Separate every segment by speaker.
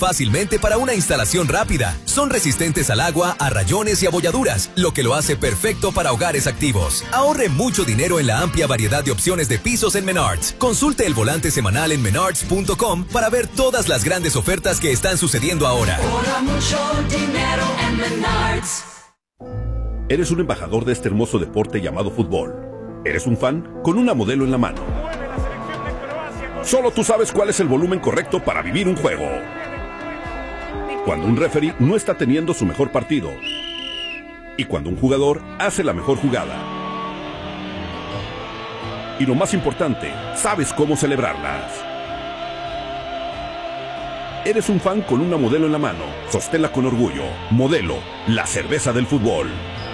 Speaker 1: fácilmente para una instalación rápida. Son resistentes al agua, a rayones y abolladuras, lo que lo hace perfecto para hogares activos. Ahorre mucho dinero en la amplia variedad de opciones de pisos en Menards. Consulte el volante semanal en menards.com para ver todas las grandes ofertas que están sucediendo ahora.
Speaker 2: Ahorra mucho dinero en Menards.
Speaker 3: Eres un embajador de este hermoso deporte llamado fútbol. Eres un fan con una modelo en la mano. Solo tú sabes cuál es el volumen correcto para vivir un juego. Cuando un referee no está teniendo su mejor partido. Y cuando un jugador hace la mejor jugada. Y lo más importante, sabes cómo celebrarlas. Eres un fan con una modelo en la mano. Sosténla con orgullo. Modelo, la cerveza del fútbol.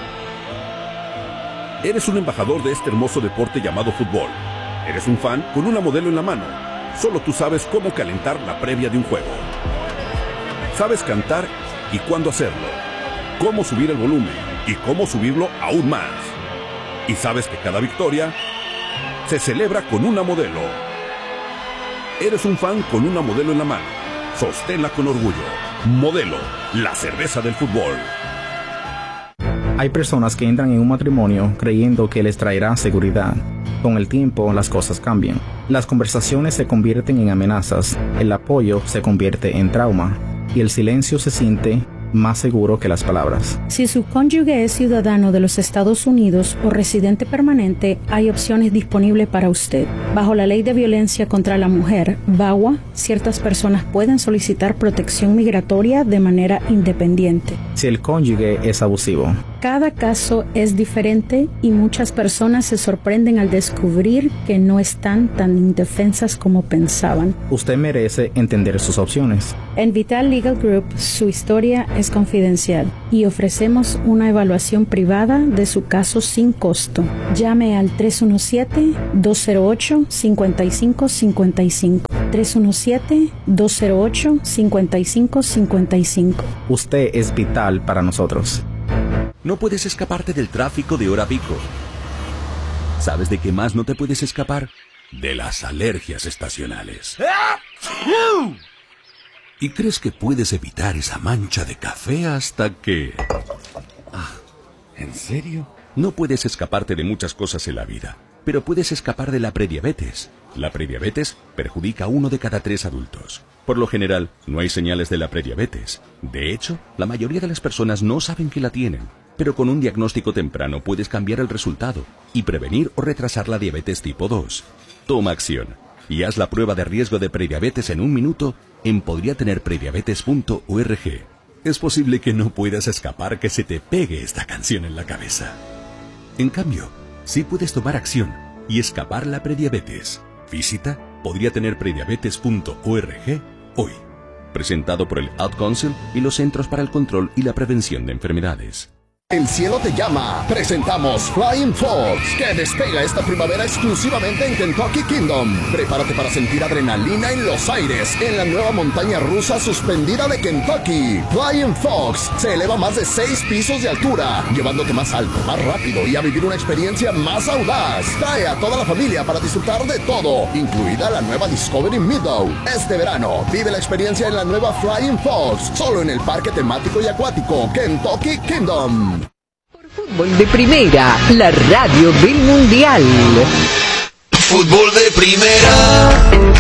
Speaker 3: Eres un embajador de este hermoso deporte llamado fútbol. Eres un fan con una modelo en la mano. Solo tú sabes cómo calentar la previa de un juego. Sabes cantar y cuándo hacerlo. Cómo subir el volumen y cómo subirlo aún más. Y sabes que cada victoria se celebra con una modelo. Eres un fan con una modelo en la mano. Sosténla con orgullo. Modelo, la cerveza del fútbol.
Speaker 4: Hay personas que entran en un matrimonio creyendo que les traerá seguridad. Con el tiempo, las cosas cambian. Las conversaciones se convierten en amenazas, el apoyo se convierte en trauma, y el silencio se siente más seguro que las palabras.
Speaker 5: Si su cónyuge es ciudadano de los Estados Unidos o residente permanente, hay opciones disponibles para usted. Bajo la Ley de Violencia contra la Mujer, VAWA, ciertas personas pueden solicitar protección migratoria de manera independiente.
Speaker 4: Si el cónyuge es abusivo.
Speaker 5: Cada caso es diferente y muchas personas se sorprenden al descubrir que no están tan indefensas como pensaban.
Speaker 4: Usted merece entender sus opciones.
Speaker 5: En Vital Legal Group, su historia es confidencial y ofrecemos una evaluación privada de su caso sin costo. Llame al 317-208-5555. 317-208-5555.
Speaker 4: Usted es vital para nosotros.
Speaker 6: No puedes escaparte del tráfico de hora pico. ¿Sabes de qué más no te puedes escapar? De las alergias estacionales. Y crees que puedes evitar esa mancha de café hasta que... ¿En serio? No puedes escaparte de muchas cosas en la vida, pero puedes escapar de la prediabetes. La prediabetes perjudica a 1 de cada 3 adultos. Por lo general, no hay señales de la prediabetes. De hecho, la mayoría de las personas no saben que la tienen. Pero con un diagnóstico temprano puedes cambiar el resultado y prevenir o retrasar la diabetes tipo 2. Toma acción y haz la prueba de riesgo de prediabetes en 1 minuto en podriatenerprediabetes.org. Es posible que no puedas escapar que se te pegue esta canción en la cabeza. En cambio, sí puedes tomar acción y escapar la prediabetes. Visita podriatenerprediabetes.org hoy. Presentado por el Ad Council y los Centros para el Control y la Prevención de Enfermedades.
Speaker 7: El cielo te llama. Presentamos Flying Fox, que despega esta primavera exclusivamente en Kentucky Kingdom. Prepárate para sentir adrenalina en los aires en la nueva montaña rusa suspendida de Kentucky. Flying Fox se eleva más de 6 pisos de altura, llevándote más alto, más rápido y a vivir una experiencia más audaz. Trae a toda la familia para disfrutar de todo, incluida la nueva Discovery Meadow. Este verano, vive la experiencia en la nueva Flying Fox, solo en el parque temático y acuático Kentucky Kingdom.
Speaker 8: Fútbol de primera, la radio del mundial.
Speaker 2: Fútbol de primera.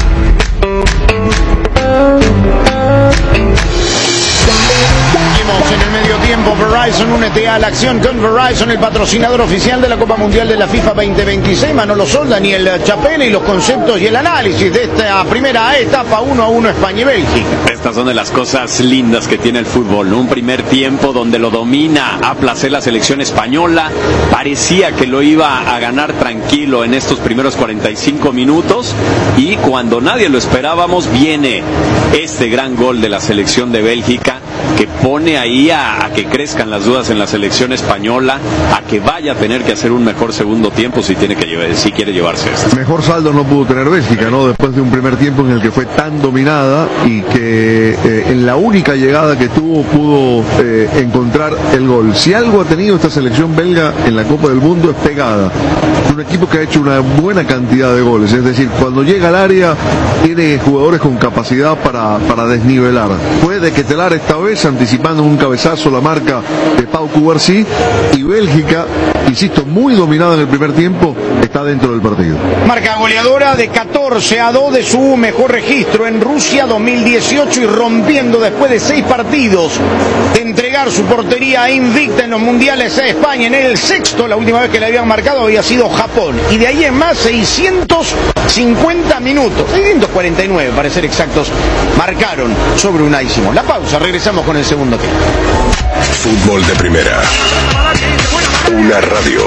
Speaker 9: En el medio tiempo, Verizon, únete a la acción con Verizon, el patrocinador oficial de la Copa Mundial de la FIFA 2026. Manolo Sol, Daniel Chapelle y los conceptos y el análisis de esta primera etapa 1-1 España y Bélgica.
Speaker 10: Estas son de las cosas lindas que tiene el fútbol, ¿no? Un primer tiempo donde lo domina a placer la selección española. Parecía que lo iba a ganar tranquilo en estos primeros 45 minutos y cuando nadie lo esperábamos viene este gran gol de la selección de Bélgica que pone ahí a que crezcan las dudas en la selección española, a que vaya a tener que hacer un mejor segundo tiempo si quiere llevarse esto.
Speaker 11: Mejor saldo no pudo tener Bélgica, ¿no? Después de un primer tiempo en el que fue tan dominada y que en la única llegada que tuvo pudo encontrar el gol. Si algo ha tenido esta selección belga en la Copa del Mundo es pegada. Es un equipo que ha hecho una buena cantidad de goles, es decir, cuando llega al área tiene jugadores con capacidad para desnivelar. Puede que Telar esta vez anticipando un cabezazo la marca de Pau Cubarsí, y Bélgica, insisto, muy dominada en el primer tiempo, está dentro del partido.
Speaker 9: Marca goleadora de 14-2 de su mejor registro en Rusia 2018 y rompiendo después de 6 partidos de entregar su portería invicta en los mundiales a España. En el sexto, la última vez que le habían marcado había sido Japón, y de ahí en más 650 minutos, 649 para ser exactos, marcaron sobre Unai Simón. La pausa, regresamos con el segundo tiempo.
Speaker 12: Fútbol de primera. Una radio.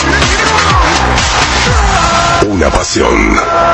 Speaker 12: Una pasión.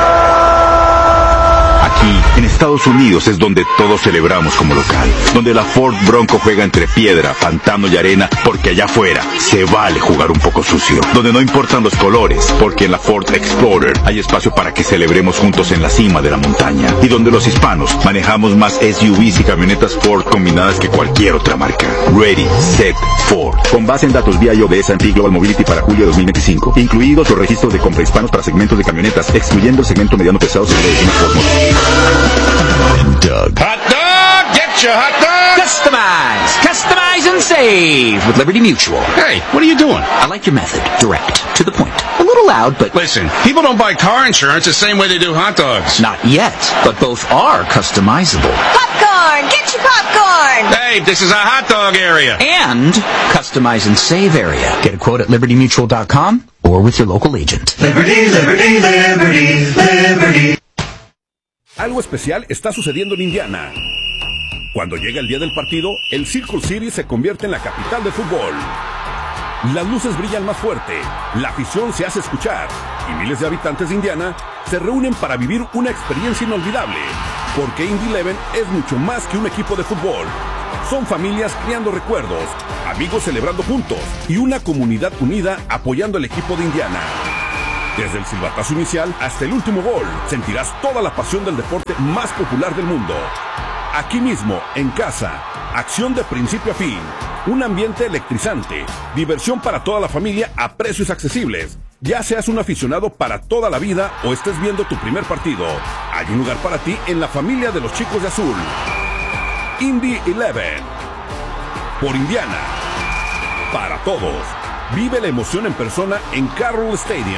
Speaker 13: Aquí, en Estados Unidos, es donde todos celebramos como local. Donde la Ford Bronco juega entre piedra, pantano y arena, porque allá afuera se vale jugar un poco sucio. Donde no importan los colores, porque en la Ford Explorer hay espacio para que celebremos juntos en la cima de la montaña. Y donde los hispanos manejamos más SUVs y camionetas Ford combinadas que cualquier otra marca. Ready, Set, Ford. Con base en datos BIO de S&P Global Mobility para julio de 2025, incluidos los registros de compra hispanos para segmentos de camionetas, excluyendo el segmento mediano pesado sobre una Ford Model.
Speaker 14: Doug. Hot dog! Get your hot dog! Customize and save with Liberty Mutual. Hey, what are you doing? I like your method. Direct. To the point. A little loud, but... Listen, people don't buy car insurance the same way they do hot dogs. Not yet, but both are customizable.
Speaker 15: Popcorn! Get your popcorn!
Speaker 14: Hey, this is a hot dog area. And customize and save area. Get a quote at libertymutual.com or with your local agent.
Speaker 2: Liberty, liberty, liberty, liberty.
Speaker 3: Algo especial está sucediendo en Indiana. Cuando llega el día del partido, el Circle City se convierte en la capital del fútbol. Las luces brillan más fuerte, la afición se hace escuchar y miles de habitantes de Indiana se reúnen para vivir una experiencia inolvidable. Porque Indy 11 es mucho más que un equipo de fútbol. Son familias creando recuerdos, amigos celebrando juntos y una comunidad unida apoyando al equipo de Indiana. Desde el silbatazo inicial hasta el último gol, sentirás toda la pasión del deporte más popular del mundo. Aquí mismo, en casa, acción de principio a fin, un ambiente electrizante, diversión para toda la familia a precios accesibles. Ya seas un aficionado para toda la vida o estés viendo tu primer partido, hay un lugar para ti en la familia de los chicos de azul. Indy 11. Por Indiana. Para todos. Vive la emoción en persona en Carroll Stadium.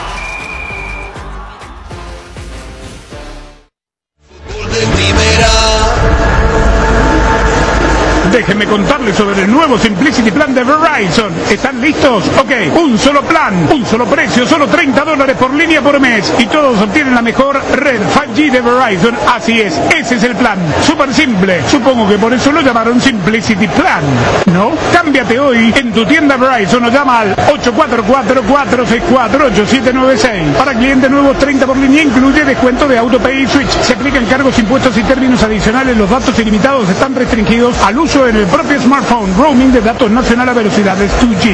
Speaker 16: Déjenme contarles sobre el nuevo Simplicity Plan de Verizon. ¿Están listos? Ok, un solo plan, un solo precio, solo $30 por línea por mes. Y todos obtienen la mejor red 5G de Verizon. Así es, ese es el plan. Súper simple. Supongo que por eso lo llamaron Simplicity Plan, ¿no? Cámbiate hoy en tu tienda Verizon o llama al 844-464-8796. Para clientes nuevos, 30 por línea, incluye descuento de AutoPay y Switch. Se aplican cargos, impuestos y términos adicionales. Los datos ilimitados están restringidos al uso en el propio smartphone. Roaming de datos nacional a velocidades 2G.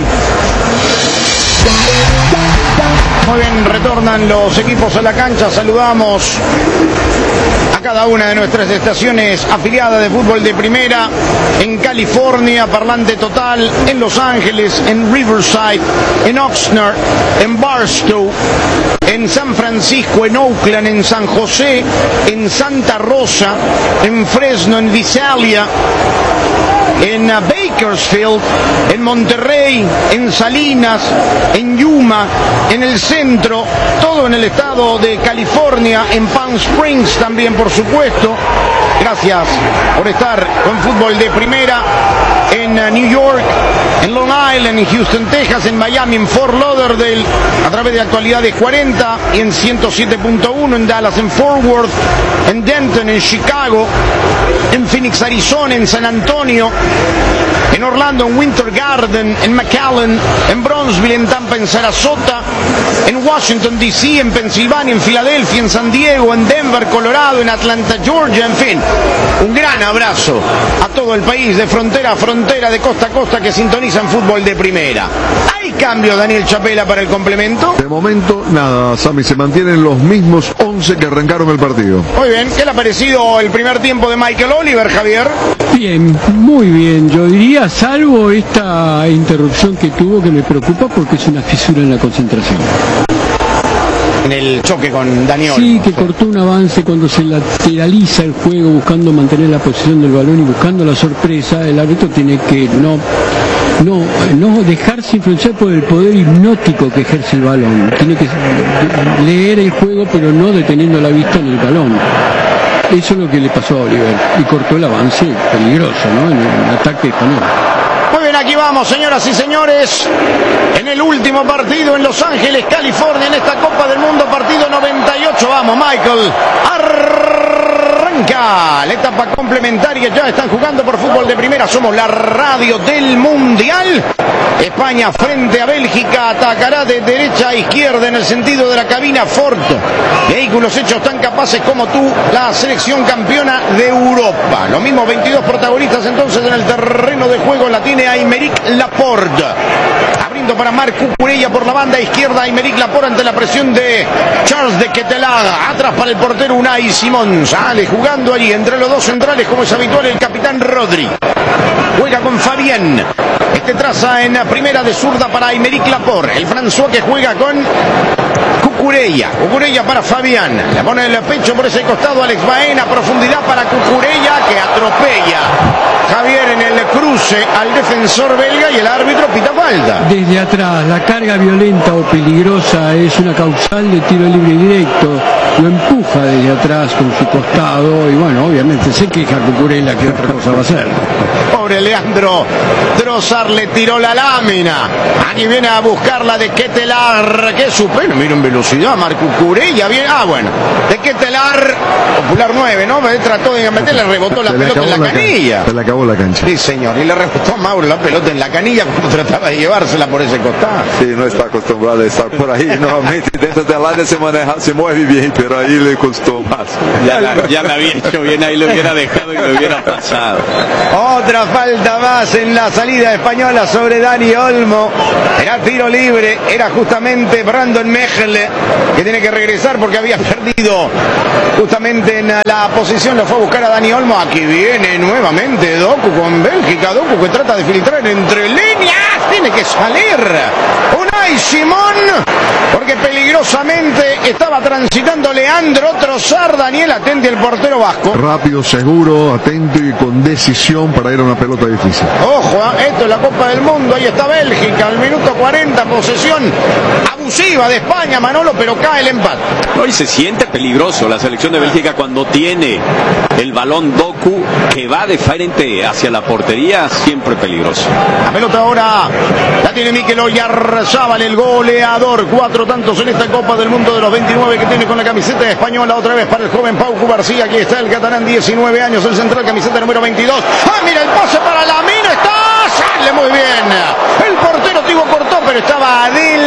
Speaker 9: Muy bien, retornan los equipos a la cancha. Saludamos a cada una de nuestras estaciones afiliadas de fútbol de primera. En California, Parlante Total. En Los Ángeles, en Riverside, en Oxnard, en Barstow, en San Francisco, en Oakland, en San José, en Santa Rosa, en Fresno, en Visalia, en Bakersfield, en Monterrey, en Salinas, en Yuma, en el centro, todo en el estado de California, en Palm Springs también, por supuesto. Gracias por estar con Fútbol de Primera. en New York, en Long Island, en Houston, Texas, en Miami, en Fort Lauderdale, a través de Actualidades 40 y en 107.1 en Dallas, en Fort Worth, en Denton, en Chicago, en Phoenix, Arizona, en San Antonio, en Orlando, en Winter Garden, en McAllen, en Bronzeville, en Tampa, en Sarasota, en Washington D.C., en Pensilvania, en Filadelfia, en San Diego, en Denver, Colorado, en Atlanta, Georgia, en fin. Un gran abrazo a todo el país, de frontera a frontera, de costa a costa, que sintonizan Fútbol de Primera. ¿Hay cambio, Daniel Chapela, para el complemento?
Speaker 11: De momento, nada, Sammy, se mantienen los mismos 11 que arrancaron el partido.
Speaker 9: Muy bien, ¿qué le ha parecido el primer tiempo de Michael Oliver, Javier?
Speaker 17: Bien, muy bien, yo diría, salvo esta interrupción que tuvo, que me preocupa porque es una fisura en la concentración.
Speaker 9: En el choque con Daniel.
Speaker 17: Sí, que cortó un avance cuando se lateraliza el juego buscando mantener la posición del balón y buscando la sorpresa. El árbitro tiene que no dejarse influenciar por el poder hipnótico que ejerce el balón. Tiene que leer el juego, pero no deteniendo la vista en el balón. Eso es lo que le pasó a Oliver y cortó el avance peligroso, ¿no? En el ataque español.
Speaker 9: Muy bien, aquí vamos, señoras y señores, en el último partido en Los Ángeles, California, en esta Copa del Mundo, partido 98. Vamos, Michael, arranca la etapa complementaria. Ya están jugando por Fútbol de Primera. Somos la radio del Mundial. España frente a Bélgica, atacará de derecha a izquierda en el sentido de la cabina Ford. Vehículos hechos tan capaces como tú, la selección campeona de Europa. Los mismos 22 protagonistas entonces en el terreno de juego la tiene Aymeric Laporte. Abriendo para Marc Cucurella por la banda izquierda, Aymeric Laporte ante la presión de Charles de Ketelaere. Atrás para el portero Unai Simón. Sale jugando allí entre los dos centrales, como es habitual, el capitán Rodri. Juega con Fabián. Este traza en la primera de zurda para Aymeric Laporte. El François que juega con Cucurella. Cucurella para Fabián. Le pone el pecho por ese costado Alex Baena. Profundidad para Cucurella, que atropella Javier en el cruce al defensor belga y el árbitro pita falta.
Speaker 17: Desde atrás, la carga violenta o peligrosa es una causal de tiro libre directo. Lo empuja desde atrás con su costado y bueno, obviamente se queja Cucurella, que otra cosa va a hacer.
Speaker 9: Pobre Leandro Trossard, le tiró la lámina. Aquí viene a buscarla de Ketelaere, que es su pelo. Mira en velocidad, Marco Cucurella. Bien, bueno. De Ketelaere, popular 9, ¿no? Él trató de meterle, rebotó la pelota en la canilla.
Speaker 11: Se le acabó la cancha.
Speaker 9: Sí, señor. Y le rebotó a Mauro la pelota en la canilla cuando trataba de llevársela por ese costado.
Speaker 11: Sí, no está acostumbrado a estar por ahí. Normalmente dentro del área se mueve bien, pero ahí le costó más.
Speaker 10: Ya la había hecho bien, ahí lo hubiera dejado y lo hubiera pasado.
Speaker 9: Otra falta más en la salida española sobre Dani Olmo. Era tiro libre, era justamente Brandon Mechle, que tiene que regresar porque había perdido justamente en la posición. Lo fue a buscar a Dani Olmo. Aquí viene nuevamente Doku con Bélgica. Doku que trata de filtrar entre líneas. Tiene que salir Unai Simón, porque peligrosamente estaba transitando Leandro Trossard. Daniel, atente el portero vasco.
Speaker 11: Rápido, seguro, atento y con decisión para ir a una pelota difícil.
Speaker 9: Ojo, esto es la Copa del Mundo. Ahí está Bélgica, al minuto 40, posesión abusiva de España, Manolo, pero cae el empate.
Speaker 10: Hoy se siente peligroso la selección de Bélgica cuando tiene el balón Doku, que va de frente hacia la portería, siempre peligroso.
Speaker 9: La pelota ahora la tiene Mikel Oyarzabal, el goleador. 4 tantos en esta Copa del Mundo de los 29 que tiene con la camiseta española. Otra vez para el joven Pau Cubarsí. Aquí está el catalán, 19 años, el central, camiseta número 22. Mira el pase para Lamine, sale muy bien. El portero Thibaut Courtois, pero estaba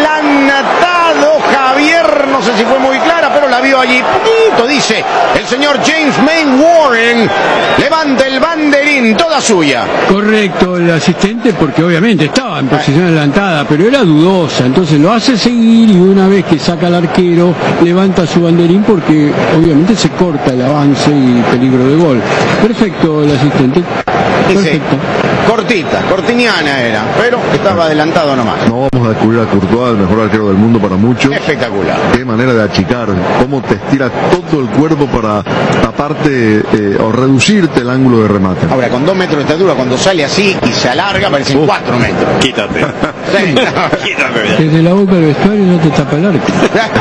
Speaker 9: adelantado Javier. No sé si fue muy clara, pero la vio allí. Poquito, dice el señor James Main Warren. Levanta el banderín, toda suya.
Speaker 17: Correcto, el asistente, porque obviamente estaba en posición adelantada, pero era dudosa. Entonces lo hace seguir y una vez que saca al arquero, levanta su banderín porque obviamente se corta el avance y peligro de gol. Perfecto el asistente. Perfecto.
Speaker 9: Cortita, cortiniana era, pero estaba adelantado nomás.
Speaker 11: No vamos a descubrir a Courtois, el mejor arquero del mundo para muchos.
Speaker 9: Espectacular.
Speaker 11: Qué manera de achicar, cómo te estira todo el cuerpo para taparte o reducirte el ángulo de remate.
Speaker 9: Ahora, con 2 metros de estatura, cuando sale así y se alarga, parecen 4 metros.
Speaker 10: Quítate.
Speaker 9: Sí, no, quítate.
Speaker 17: Desde la boca del vestuario no te tapa el arco.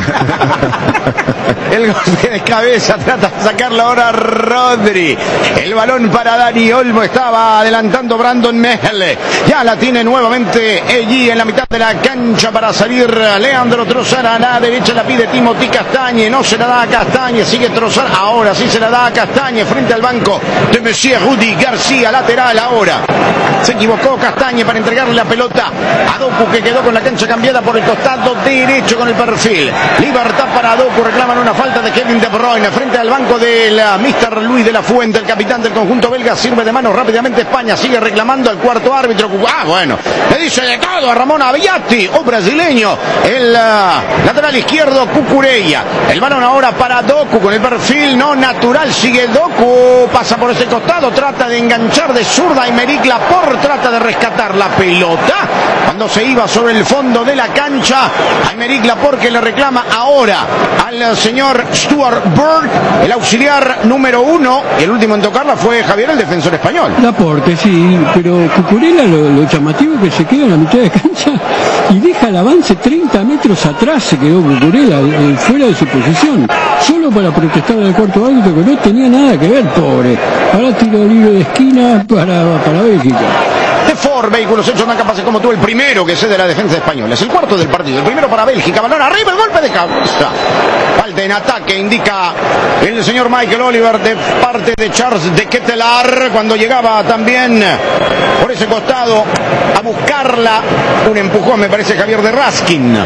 Speaker 9: El golpe de cabeza, trata de sacarlo ahora Rodri. El balón para Dani Olmo, estaba adelantando Brandon Brandon Mehele. Ya la tiene nuevamente allí en la mitad de la cancha para salir Leandro Trossard. A la derecha la pide Timothy Castagne. No se la da a Castagne. Sigue Trossard. Ahora sí se la da a Castagne frente al banco de Monsieur Rudy García. Lateral ahora. Se equivocó Castagne para entregarle la pelota a Doku, que quedó con la cancha cambiada por el costado derecho con el perfil. Libertad para Doku. Reclaman una falta de Kevin De Bruyne frente al banco del Mr. Luis de la Fuente, el capitán del conjunto belga. Sirve de mano rápidamente España. Sigue reclamando al cuarto árbitro. Bueno, le dice de todo a Ramón Abbiati, o brasileño, el lateral izquierdo Cucurella. El balón ahora para Doku con el perfil no natural. Sigue Doku, pasa por ese costado, trata de enganchar de zurda. Aymeric Laporte trata de rescatar la pelota cuando se iba sobre el fondo de la cancha. Aymeric Laporte, que le reclama ahora al señor Stuart Bird, el auxiliar número 1, y el último en tocarla fue Javier, el defensor español.
Speaker 17: Laporte, sí, pero Cucurella lo llamativo que se queda en la mitad de cancha y deja el avance 30 metros atrás. Se quedó Cucurella fuera de su posición, solo para protestar al cuarto árbitro, que no tenía nada que ver, pobre. Ahora tiro libre de esquina para Bélgica.
Speaker 9: De Ford, vehículos hechos más capaces como tú, el primero que cede la defensa española. Es el cuarto del partido, el primero para Bélgica. Balón arriba, el golpe de cabeza. Falta en ataque, indica el señor Michael Oliver de parte de Charles de Ketelaar, cuando llegaba también por ese costado a buscarla. Un empujón, me parece, Javier de Raskin.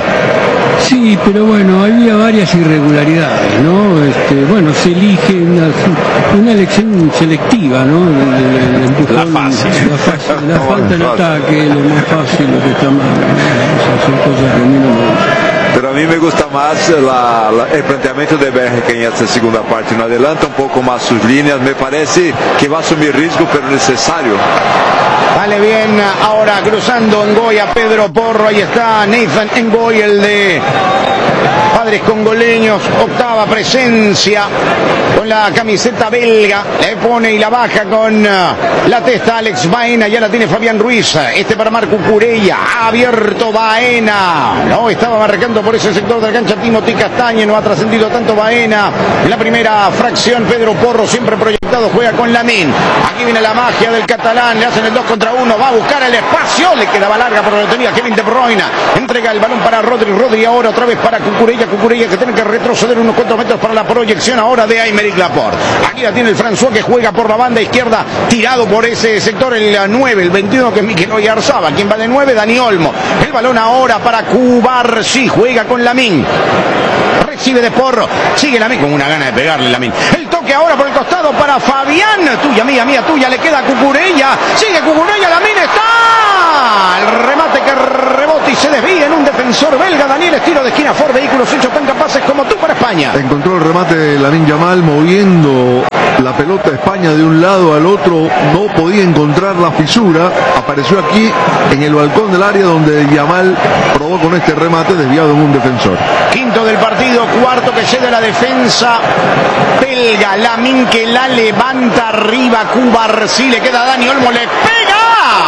Speaker 17: Sí, pero bueno, había varias irregularidades, ¿no? Bueno, se elige una elección selectiva, ¿no? El empujón, la falta en ataque, lo más fácil, lo que está mal. Esas son cosas que a mí no me gustan.
Speaker 18: Pero a mí me gusta más el planteamiento de Bélgica en esta segunda parte. No adelanta un poco más sus líneas. Me parece que va a asumir riesgo, pero necesario.
Speaker 9: Vale bien, ahora cruzando Ngoy a Pedro Porro. Ahí está Nathan Ngoy, el de padres congoleños. Octava presencia con la camiseta belga. Le pone y la baja con la testa Alex Baena. Ya la tiene Fabián Ruiz. Para Marco Cucurella. Ha abierto Baena. No, estaba marcando por ese sector de la cancha Timothy Castagne. No ha trascendido tanto Baena. En la primera fracción, Pedro Porro, siempre proyectado, juega con Lamine. Aquí viene la magia del catalán. Le hacen el 2 contra 1. Va a buscar el espacio. Le quedaba larga, pero lo tenía Kevin De Bruyne. Entrega el balón para Rodri. Rodri ahora otra vez para Cucurella. Cucurella que tiene que retroceder unos 4 metros para la proyección ahora de Aymeric Laporte. Aquí la tiene el François, que juega por la banda izquierda, tirado por ese sector el 9, el 21, que es Mikel Oyarzabal. Quien va de 9, Dani Olmo. El balón ahora para Cubarsí. Juega con Lamine. Recibe de Porro. Sigue Lamine con una gana de pegarle Lamine. El toque ahora por el costado para Fabián. Tuya, mía, mía, tuya. Le queda a Cucurella. Sigue Cucurella. Lamine está. El remate que rebota y se desvía en un defensor belga. Daniel, estilo de esquina. Ford, vehículos hechos tan capaces como tú para España.
Speaker 11: Encontró el remate de Lamine Yamal moviendo la pelota. España de un lado al otro, no podía encontrar la fisura. Apareció aquí en el balcón del área donde Yamal probó con este remate desviado en un defensor.
Speaker 9: Quinto del partido, cuarto que cede la defensa belga. Lamine que la levanta arriba. Cubarsí, le queda a Dani Olmo, le pega.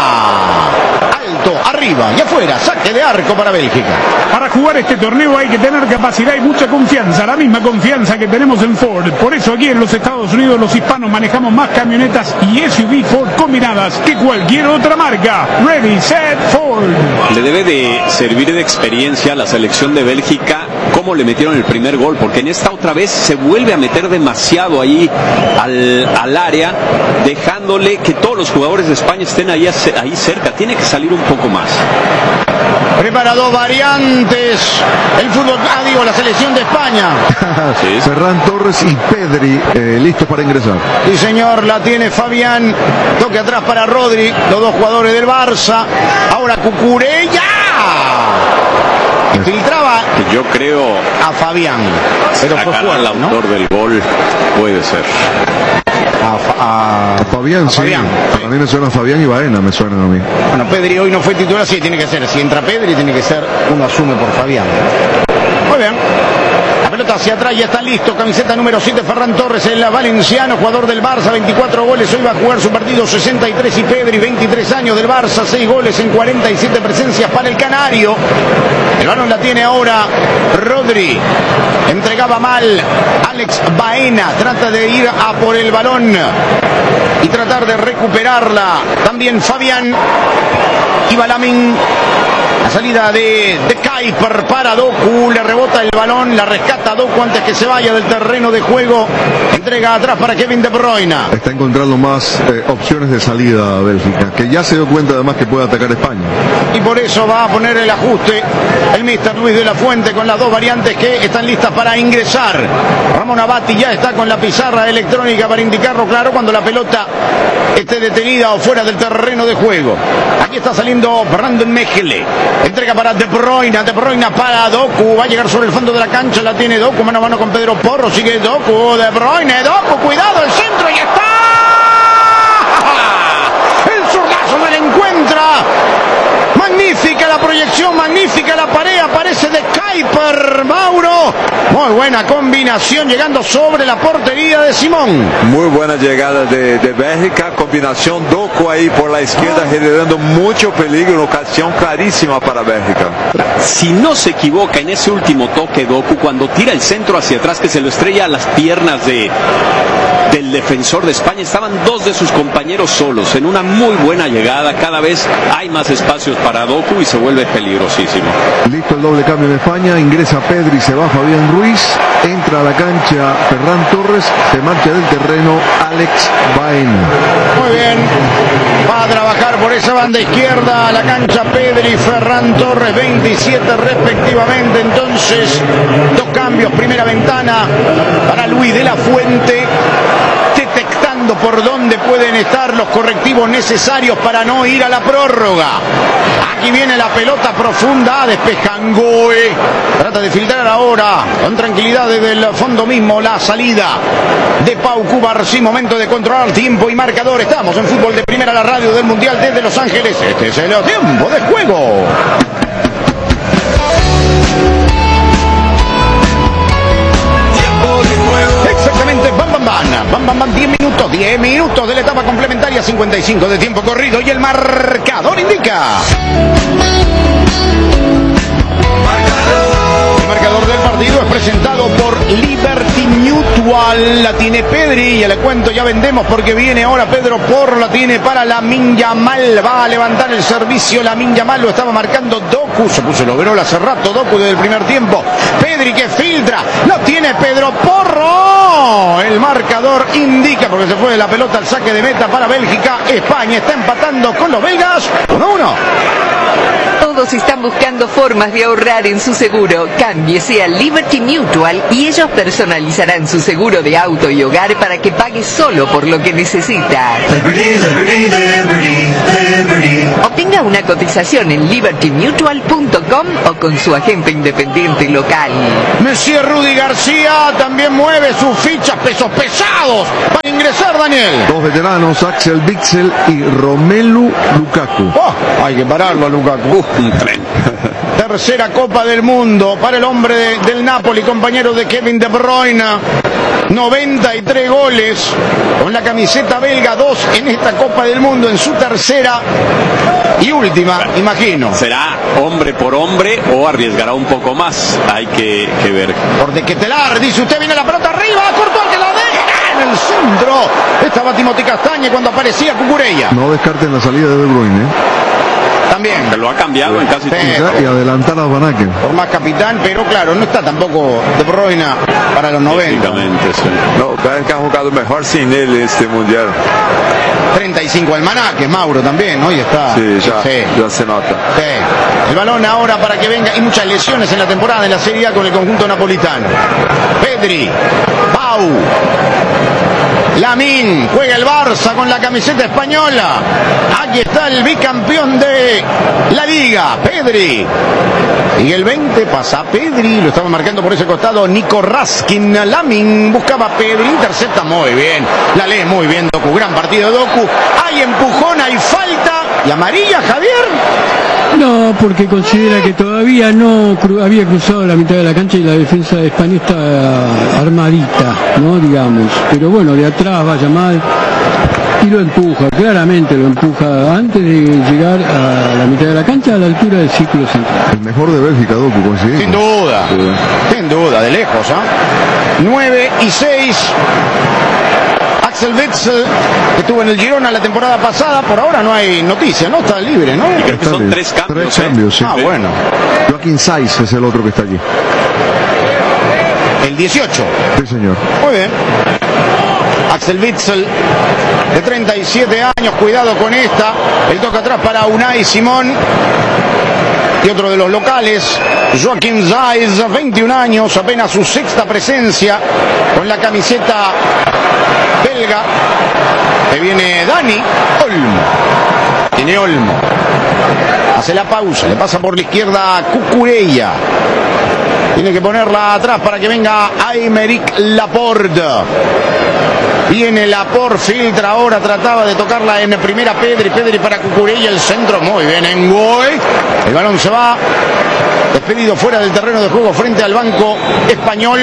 Speaker 9: Alto, arriba y afuera, saque de arco para Bélgica.
Speaker 16: Para jugar este torneo hay que tener capacidad y mucha confianza, la misma confianza que tenemos en Ford. Por eso aquí en los Estados Unidos los hispanos manejamos más camionetas y SUV Ford combinadas que cualquier otra marca. Ready, set, Ford.
Speaker 10: Le debe de servir de experiencia a la selección de Bélgica cómo le metieron el primer gol, porque en esta otra vez se vuelve a meter demasiado ahí al área, dejándole que todos los jugadores de España estén ahí cerca. Tiene que salir un poco más.
Speaker 9: Prepara dos variantes. El fútbol, la selección de España.
Speaker 11: Sí. Ferran Torres y Pedri listos para ingresar.
Speaker 9: Sí, señor, la tiene Fabián. Toque atrás para Rodri, los dos jugadores del Barça. Ahora Cucurella. Filtraba.
Speaker 10: Yo creo
Speaker 9: a Fabián. Pero fue fuerte,
Speaker 10: el autor del gol puede ser.
Speaker 11: A Fabián, sí. Fabián. A mí me suena Fabián y Baena, me suenan a mí.
Speaker 9: Bueno, Pedri hoy no fue titular, sí, tiene que ser. Si entra Pedri, tiene que ser, uno asume por Fabián. Muy bien. La pelota hacia atrás, ya está listo. Camiseta número 7, Ferran Torres, el valenciano, jugador del Barça, 24 goles. Hoy va a jugar su partido 63. Y Pedri, 23 años del Barça, 6 goles en 47 presencias para el canario. El balón la tiene ahora Rodri. Entregaba mal Alex Baena. Trata de ir a por el balón y tratar de recuperarla. También Fabián y Lamin. La salida de Kuiper para Doku, le rebota el balón, la rescata Doku antes que se vaya del terreno de juego, entrega atrás para Kevin De Bruyne.
Speaker 11: Está encontrando más opciones de salida a Bélgica, que ya se dio cuenta además que puede atacar España.
Speaker 9: Y por eso va a poner el ajuste el mister Luis de la Fuente con las dos variantes que están listas para ingresar. Ramón Abati ya está con la pizarra electrónica para indicarlo claro cuando la pelota esté detenida o fuera del terreno de juego. Aquí está saliendo Brandon Mechele. Entrega para De Bruyne para Doku, va a llegar sobre el fondo de la cancha, la tiene Doku, mano a mano con Pedro Porro, sigue Doku, De Bruyne, Doku, cuidado, el centro y está. El zurdazo no la encuentra. Magnífica la proyección, magnífica la pared, aparece de Kuiper, Mauro. Muy buena combinación, llegando sobre la portería de Simón.
Speaker 18: Muy buena llegada de Bélgica, combinación Doku ahí por la izquierda, generando mucho peligro, una ocasión clarísima para Bélgica.
Speaker 10: Si no se equivoca en ese último toque Doku, cuando tira el centro hacia atrás que se lo estrella a las piernas del defensor de España, estaban dos de sus compañeros solos, en una muy buena llegada, cada vez hay más espacios para Doku y se vuelve peligrosísimo.
Speaker 11: Listo el doble cambio en España, ingresa Pedri, se va Fabián Ruiz, entra a la cancha Ferran Torres, se marcha del terreno Alex Baena.
Speaker 9: Muy bien, va a trabajar por esa banda izquierda a la cancha Pedri y Ferran Torres, 27 respectivamente, entonces dos cambios, primera ventana para Luis de la Fuente, detectando por dónde pueden estar los correctivos necesarios para no ir a la prórroga. Aquí viene la pelota profunda, despeja Ngoe, trata de filtrar ahora con tranquilidad desde el fondo mismo la salida de Pau Cubarsí, momento de controlar tiempo y marcador. Estamos en Fútbol de Primera, la radio del Mundial desde Los Ángeles. Este es el tiempo de juego. Exactamente, bam, 10 minutos de la etapa complementaria, 55 de tiempo corrido y el marcador indica. El marcador del partido es presentado por Liberty Mutual, la tiene Pedri, ya le cuento, ya vendemos porque viene ahora Pedro Porro, la tiene para Lamine Yamal, va a levantar el servicio Lamine Yamal, lo estaba marcando Doku, se puso el overol hace rato Doku desde el primer tiempo, Pedri que filtra, lo tiene Pedro Porro, el marcador indica, porque se fue la pelota al saque de meta para Bélgica, España está empatando con los belgas, 1-1.
Speaker 8: Todos están buscando formas de ahorrar en su seguro. Cámbiese a Liberty Mutual y ellos personalizarán su seguro de auto y hogar para que pague solo por lo que necesita. Obtenga una cotización en libertymutual.com o con su agente independiente local.
Speaker 9: Monsieur Rudy García también mueve sus fichas, pesos pesados para ingresar, Daniel.
Speaker 11: Dos veteranos, Axel Witsel y Romelu Lukaku.
Speaker 9: Hay que pararlo a Lukaku.
Speaker 10: Un tren.
Speaker 9: Tercera Copa del Mundo para el hombre del Napoli, compañero de Kevin De Bruyne. 93 goles con la camiseta belga, 2 en esta Copa del Mundo, en su tercera y última, imagino.
Speaker 10: ¿Será hombre por hombre o arriesgará un poco más? Hay que ver.
Speaker 9: Por de Ketelar, dice usted, viene la pelota arriba, Courtois que la deja en el centro. Estaba Timothy Castañe cuando aparecía Cucurella.
Speaker 11: No descarten la salida de De Bruyne.
Speaker 9: También.
Speaker 10: Se lo ha cambiado en casi todo.
Speaker 11: Y adelantar a Van Aken.
Speaker 9: Por más capitán, pero claro, no está tampoco De Bruyne para los 90.
Speaker 10: Sí.
Speaker 18: No, Bélgica ha jugado mejor sin él este mundial.
Speaker 9: 35 almanaques, Mauro también, ¿no? Y está.
Speaker 18: Sí, ya se nota.
Speaker 9: Sí. El balón ahora para que venga. Y muchas lesiones en la temporada en la Serie A con el conjunto napolitano. Pedri, Pau, Lamine, juega el Barça con la camiseta española. Aquí está el bicampeón de la Liga, Pedri. Y el 20 pasa Pedri, lo estaba marcando por ese costado Nico Raskin. Lamine buscaba a Pedri, intercepta muy bien, la lee muy bien Doku, gran partido de Doku. Hay empujón, hay falta y amarilla, Javier.
Speaker 17: No, porque considera que todavía no había cruzado la mitad de la cancha y la defensa de España está armadita, ¿no? Digamos. Pero bueno, de atrás vaya mal y lo empuja, claramente lo empuja antes de llegar a la mitad de la cancha, a la altura del círculo central.
Speaker 11: El mejor de Bélgica, Doku, coincidimos.
Speaker 9: Sin duda, sin duda, de lejos, ¿ah? 9-6. Axel Witsel, que estuvo en el Girona la temporada pasada. Por ahora no hay noticia, ¿no? Está libre, ¿no?
Speaker 10: Y creo que son 3 cambios.
Speaker 11: 3 cambios, sí.
Speaker 9: Ah, bueno.
Speaker 11: Joaquín Saiz es el otro que está allí.
Speaker 9: El 18.
Speaker 11: Sí, señor.
Speaker 9: Muy bien. Axel Witsel, de 37 años, cuidado con esta. El toque atrás para Unai Simón. Y otro de los locales, Joaquín Saiz, 21 años, apenas su 6ª presencia con la camiseta belga. Que viene Dani Olmo. Tiene Olmo. Hace la pausa, le pasa por la izquierda a Cucurella. Tiene que ponerla atrás para que venga Aymeric Laporte. Viene Laporte, filtra ahora, trataba de tocarla en primera Pedri para Cucurella, el centro, muy bien en Ngoy. El balón se va, despedido fuera del terreno de juego frente al banco español.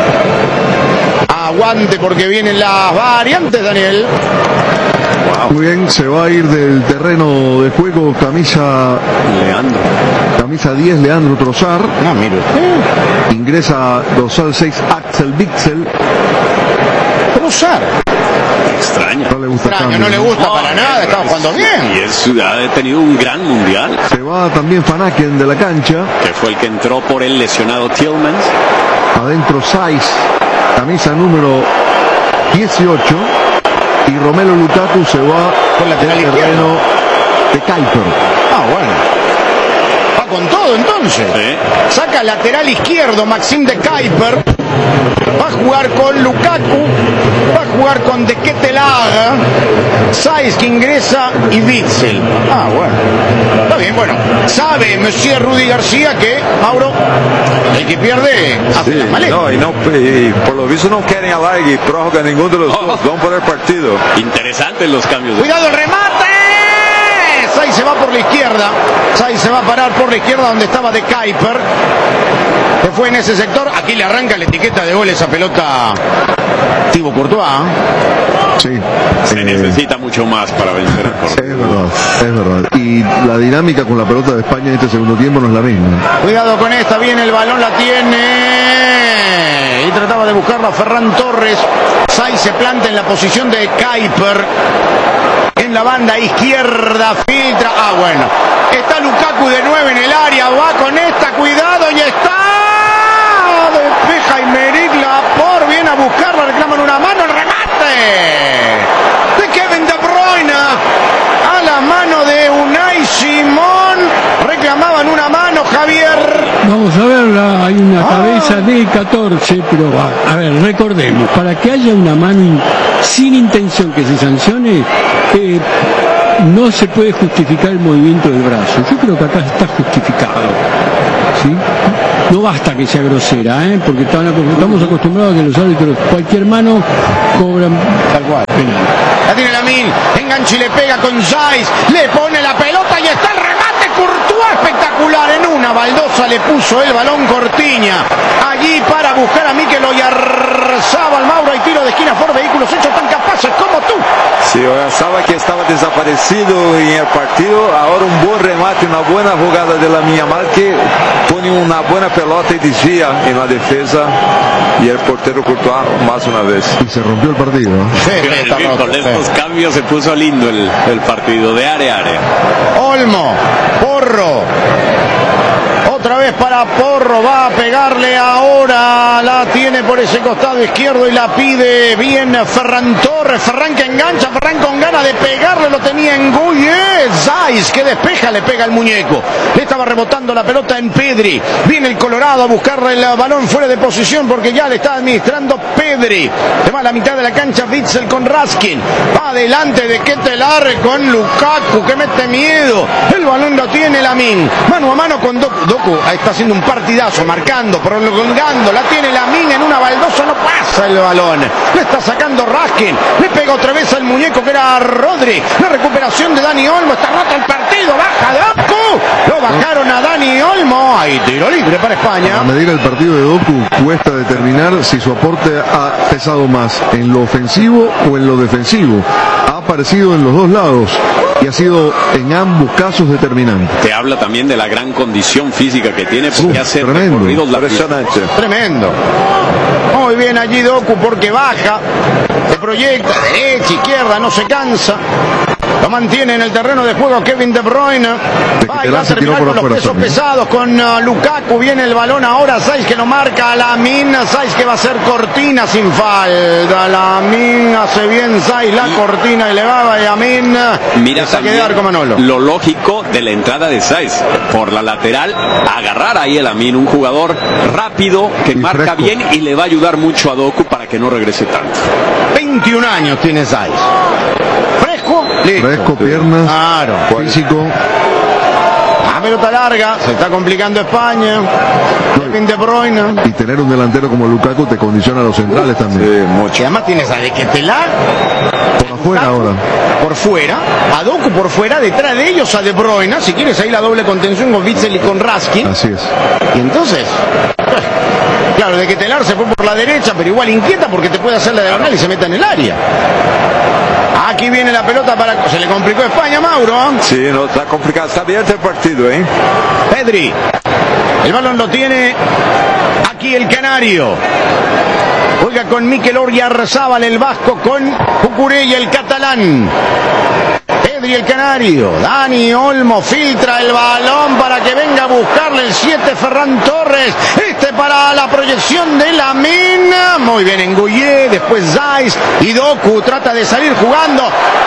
Speaker 9: Aguante porque vienen las variantes, Daniel.
Speaker 11: Muy bien, se va a ir del terreno de juego camisa 10, Leandro Trossard.
Speaker 9: No, mire.
Speaker 11: Ingresa dorsal 6, Axel Witsel.
Speaker 9: Trossard.
Speaker 10: Extraño.
Speaker 11: No le gusta
Speaker 9: Extraño, no le gusta para nada, estaba jugando bien.
Speaker 10: Y ha tenido un gran mundial.
Speaker 11: Se va también Van Aken de la cancha.
Speaker 10: Que fue el que entró por el lesionado Tillmans.
Speaker 11: Adentro Saiz, camisa número 18. Y Romelu Lukaku se va
Speaker 9: por lateral
Speaker 11: del terreno de Kuipers.
Speaker 9: Ah, bueno. Va con todo entonces.
Speaker 10: Sí.
Speaker 9: Saca lateral izquierdo Maxime de Kuipers. Va a jugar con Lukaku. Va a jugar con De Ketelaere. Saiz que ingresa y Witsel. Ah, bueno. Está bien, bueno. Sabe Monsieur Rudy García que, Mauro, el que pierde hace las maletas.
Speaker 18: No, y por lo visto no quieren alargue y prórroga ninguno de los dos. Van por el partido.
Speaker 10: Interesantes los cambios.
Speaker 9: Cuidado el remate. Saiz se va por la izquierda. Saiz se va a parar por la izquierda donde estaba De Kuipers. Que fue en ese sector. Aquí le arranca la etiqueta de gol esa pelota Thibaut Courtois.
Speaker 11: Sí.
Speaker 10: Se necesita mucho más para vencer al Courtois.
Speaker 11: Es verdad. Y la dinámica con la pelota de España en este segundo tiempo no es la misma.
Speaker 9: Cuidado con esta, viene el balón, la tiene. Y trataba de buscarlo a Ferran Torres. Saiz se planta en la posición de Kuipers. En la banda izquierda, filtra. Ah, bueno. Está Lukaku de 9 en el área. Va con esta, cuidado, y está. Despeja Aymeric Laporte. Viene a buscarla, reclaman una mano. El remate de Kevin De Bruyne. A la mano de Unai Simón. Reclamaban una mano, Javier.
Speaker 17: Vamos a verla, hay una cabeza de 14, pero a ver, recordemos, para que haya una mano sin intención que se sancione, no se puede justificar el movimiento del brazo. Yo creo que acá está justificado, ¿sí? No basta que sea grosera, porque estamos acostumbrados a que los árbitros cualquier mano cobran
Speaker 9: tal cual penal. La tiene Lamine, enganche y le pega con Saiz, le pone la pelota y está el remate Courtois, espectacular, en una baldosa le puso el balón Cortiña, allí para buscar a Mikel Oyarzabal. Mauro, hay tiro de esquina por vehículos hechos tan capaces como tú.
Speaker 18: Sí, Oyarzabal que estaba desaparecido en el partido, ahora un buen remate, una buena jugada de Lamine Yamal que pone una buena pelota y desvía en la defensa y el portero Courtois más una vez.
Speaker 11: Y se rompió el partido.
Speaker 10: Con estos cambios se puso lindo el partido de área a área.
Speaker 9: Olmo, Porro. Otra vez para Porro, va a pegarle ahora, la tiene por ese costado izquierdo y la pide bien Ferran Torres. Ferran que engancha, Ferran con ganas de pegarle, lo tenía en Guye. Saiz que despeja, le pega el muñeco. Le estaba rebotando la pelota en Pedri. Viene el Colorado a buscarle el balón fuera de posición porque ya le está administrando Pedri. Se va a la mitad de la cancha Witsel con Raskin. Va adelante de Ketelaere con Lukaku que mete miedo. El balón lo tiene Lamine. Mano a mano con Doku. Está haciendo un partidazo, marcando, prolongando. La tiene Lamine en una baldosa, no pasa el balón. Le está sacando Raskin. Le pega otra vez al muñeco que era Rodri. La recuperación de Dani Olmo. Está roto el partido. Baja Doku. Lo bajaron a Dani Olmo. Hay tiro libre para España.
Speaker 11: A medida el partido de Doku cuesta determinar si su aporte ha pesado más en lo ofensivo o en lo defensivo. Ha aparecido en los dos lados y ha sido en ambos casos determinante.
Speaker 10: Te habla también de la gran condición física que tiene, porque hace recorridos
Speaker 9: impresionante. Tremendo. Muy bien allí Doku porque baja, se proyecta, derecha, izquierda, no se cansa. Lo mantiene en el terreno de juego Kevin De Bruyne. Va a terminar con los pesos pesados con Lukaku. Viene el balón ahora. Saiz que lo marca a Lamine. Saiz que va a ser cortina sin falta. Lamine hace bien Saiz la cortina elevada y Lamine.
Speaker 10: Mira también lo lógico de la entrada de Saiz por la lateral. Agarrar ahí el Lamine, un jugador rápido que y marca fresco. Bien y le va a ayudar mucho a Doku para que no regrese tanto.
Speaker 9: 21 años tiene Saiz.
Speaker 11: Fresco, piernas,
Speaker 9: claro,
Speaker 11: físico.
Speaker 9: La pelota larga, se está complicando España. Kevin De Bruyne.
Speaker 11: Y tener un delantero como Lukaku te condiciona a los centrales también.
Speaker 9: Sí, mucho. Y además tienes a De Ketelaere
Speaker 11: por afuera ahora.
Speaker 9: Por fuera, a Doku por fuera, detrás de ellos a De Bruyne. Si quieres ahí la doble contención con Witsel y con Raskin.
Speaker 11: Así es.
Speaker 9: Y entonces, claro, De Ketelaere se fue por la derecha, pero igual inquieta porque te puede hacer la diagonal y se mete en el área. Aquí viene la pelota para... Se le complicó a España, Mauro.
Speaker 18: Sí, no, está complicado. Está abierto el partido, ¿eh?
Speaker 9: Pedri. El balón lo tiene aquí el canario. Juega con Mikel Oyarzabal, el vasco, con Cucurella, el catalán. Pedri, el canario. Dani Olmo filtra el balón para que venga a buscarle el 7 Ferran Torres. Para la proyección de Lamine. Muy bien Nguye. Después Saiz. Y Doku trata de salir jugando.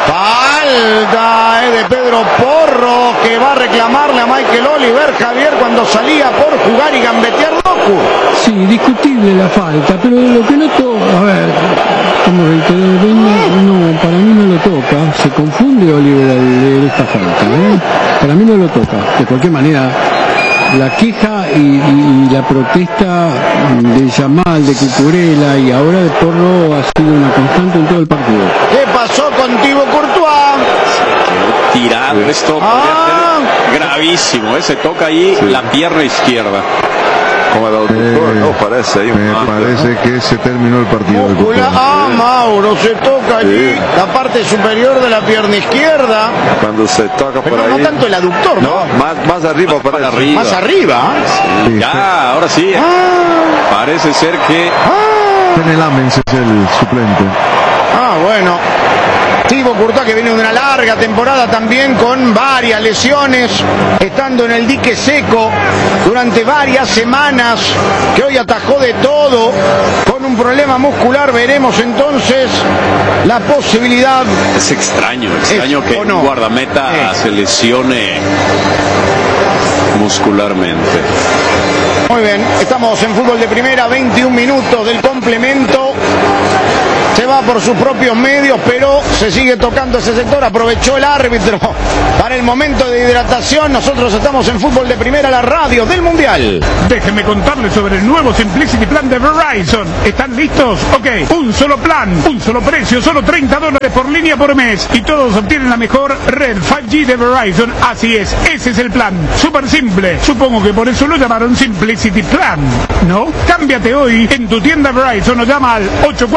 Speaker 9: Falta de Pedro Porro, que va a reclamarle a Michael Oliver Javier cuando salía por jugar y gambetear Doku.
Speaker 17: Sí, discutible la falta, pero lo que noto, a ver, como no, para mí no lo toca. Se confunde Oliver al leer esta falta, ¿eh? Para mí no lo toca. De cualquier manera, la queja y la protesta de Yamal, de Cucurella y ahora de Porro ha sido una constante en todo el partido.
Speaker 9: ¿Qué pasó con Thibaut Courtois?
Speaker 10: Tirado, esto gravísimo, se toca ahí la pierna izquierda.
Speaker 18: Como no parece ahí.
Speaker 11: Me parece que se terminó el partido.
Speaker 9: Mauro, se toca allí la parte superior de la pierna izquierda.
Speaker 18: Cuando se toca
Speaker 9: pero
Speaker 18: por
Speaker 9: no
Speaker 18: ahí.
Speaker 9: No tanto el aductor, ¿no?
Speaker 18: Más arriba,
Speaker 10: para arriba.
Speaker 9: Más arriba.
Speaker 10: Sí, ya, ahora sí. Parece ser que...
Speaker 11: Lamens es el suplente.
Speaker 9: Bueno. Thibaut Courtois, que viene de una larga temporada también con varias lesiones, estando en el dique seco durante varias semanas, que hoy atajó de todo con un problema muscular. Veremos entonces la posibilidad.
Speaker 10: Es extraño que un guardameta se lesione muscularmente.
Speaker 9: Muy bien, estamos en fútbol de primera, 21 minutos del complemento. Se va por sus propios medios, pero se sigue tocando ese sector. Aprovechó el árbitro para el momento de hidratación. Nosotros estamos en fútbol de primera, la radio del Mundial.
Speaker 16: Déjenme contarles sobre el nuevo Simplicity Plan de Verizon. ¿Están listos? Ok, un solo plan, un solo precio, solo $30 por línea por mes. Y todos obtienen la mejor red 5G de Verizon. Así es, ese es el plan. Súper simple. Supongo que por eso lo llamaron Simplicity Plan, ¿no? Cámbiate hoy en tu tienda Verizon o llama al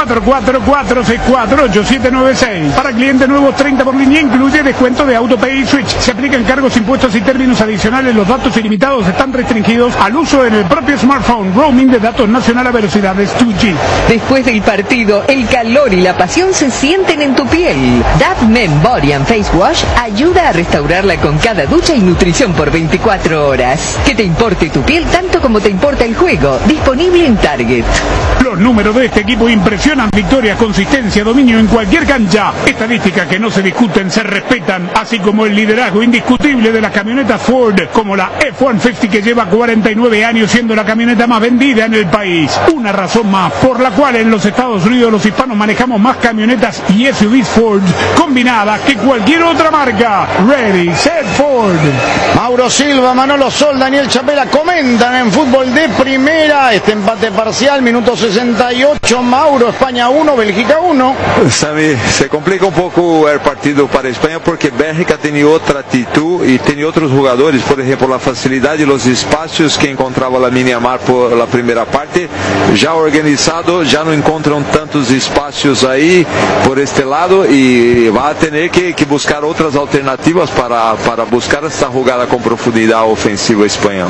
Speaker 16: 844-464-8796. Para clientes nuevos, 30 por línea, incluye descuento de AutoPay y Switch. Se aplican cargos, impuestos y términos adicionales. Los datos ilimitados están restringidos al uso en el propio smartphone. Roaming de datos nacional a velocidades 2G.
Speaker 8: Después del partido, el calor y la pasión se sienten en tu piel. Dove Men Body and Face Wash ayuda a restaurarla con cada ducha y nutrición por 24 horas. Que te importe tu piel tanto como te importa el juego. Disponible en Target.
Speaker 16: Los números de este equipo impresionan. Victorias, consistencia, dominio en cualquier cancha. Estadísticas que no se discuten, se respetan. Así como el liderazgo indiscutible de las camionetas Ford, como la F-150, que lleva 49 años siendo la camioneta más vendida en el país. Una razón más por la cual en los Estados Unidos los hispanos manejamos más camionetas y SUVs Ford combinadas que cualquier otra marca. Ready, set, Ford.
Speaker 9: Mauro Silva, Manolo Sol, Daniel Chapela comentan en fútbol de primera este empate parcial, minuto 60. 68, Mauro, España 1, Bélgica 1.
Speaker 18: Sammy, se complica un poco el partido para España porque Bélgica tiene otra actitud y tiene otros jugadores, por ejemplo, la facilidad y los espacios que encontraba la Myanmar por la primera parte, ya organizado, ya no encuentran tantos espacios ahí por este lado y va a tener que buscar otras alternativas para buscar esta jugada con profundidad ofensiva España.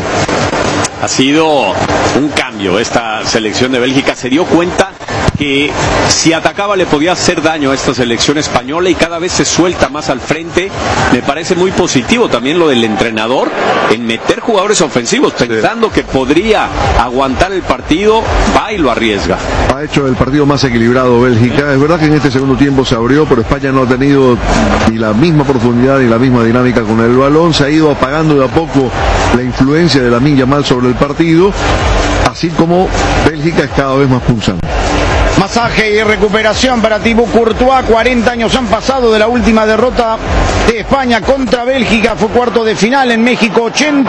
Speaker 10: Ha sido un cambio esta selección de Bélgica, se dio cuenta que si atacaba le podía hacer daño a esta selección española y cada vez se suelta más al frente. Me parece muy positivo también lo del entrenador en meter jugadores ofensivos, pensando que podría aguantar el partido, va y lo arriesga.
Speaker 11: Ha hecho el partido más equilibrado Bélgica. Es verdad que en este segundo tiempo se abrió, pero España no ha tenido ni la misma profundidad ni la misma dinámica con el balón. Se ha ido apagando de a poco la influencia de Lamine Yamal sobre el partido, así como Bélgica es cada vez más punzante.
Speaker 9: Masaje y recuperación para Thibaut Courtois. 40 años han pasado de la última derrota de España contra Bélgica. Fue cuarto de final en México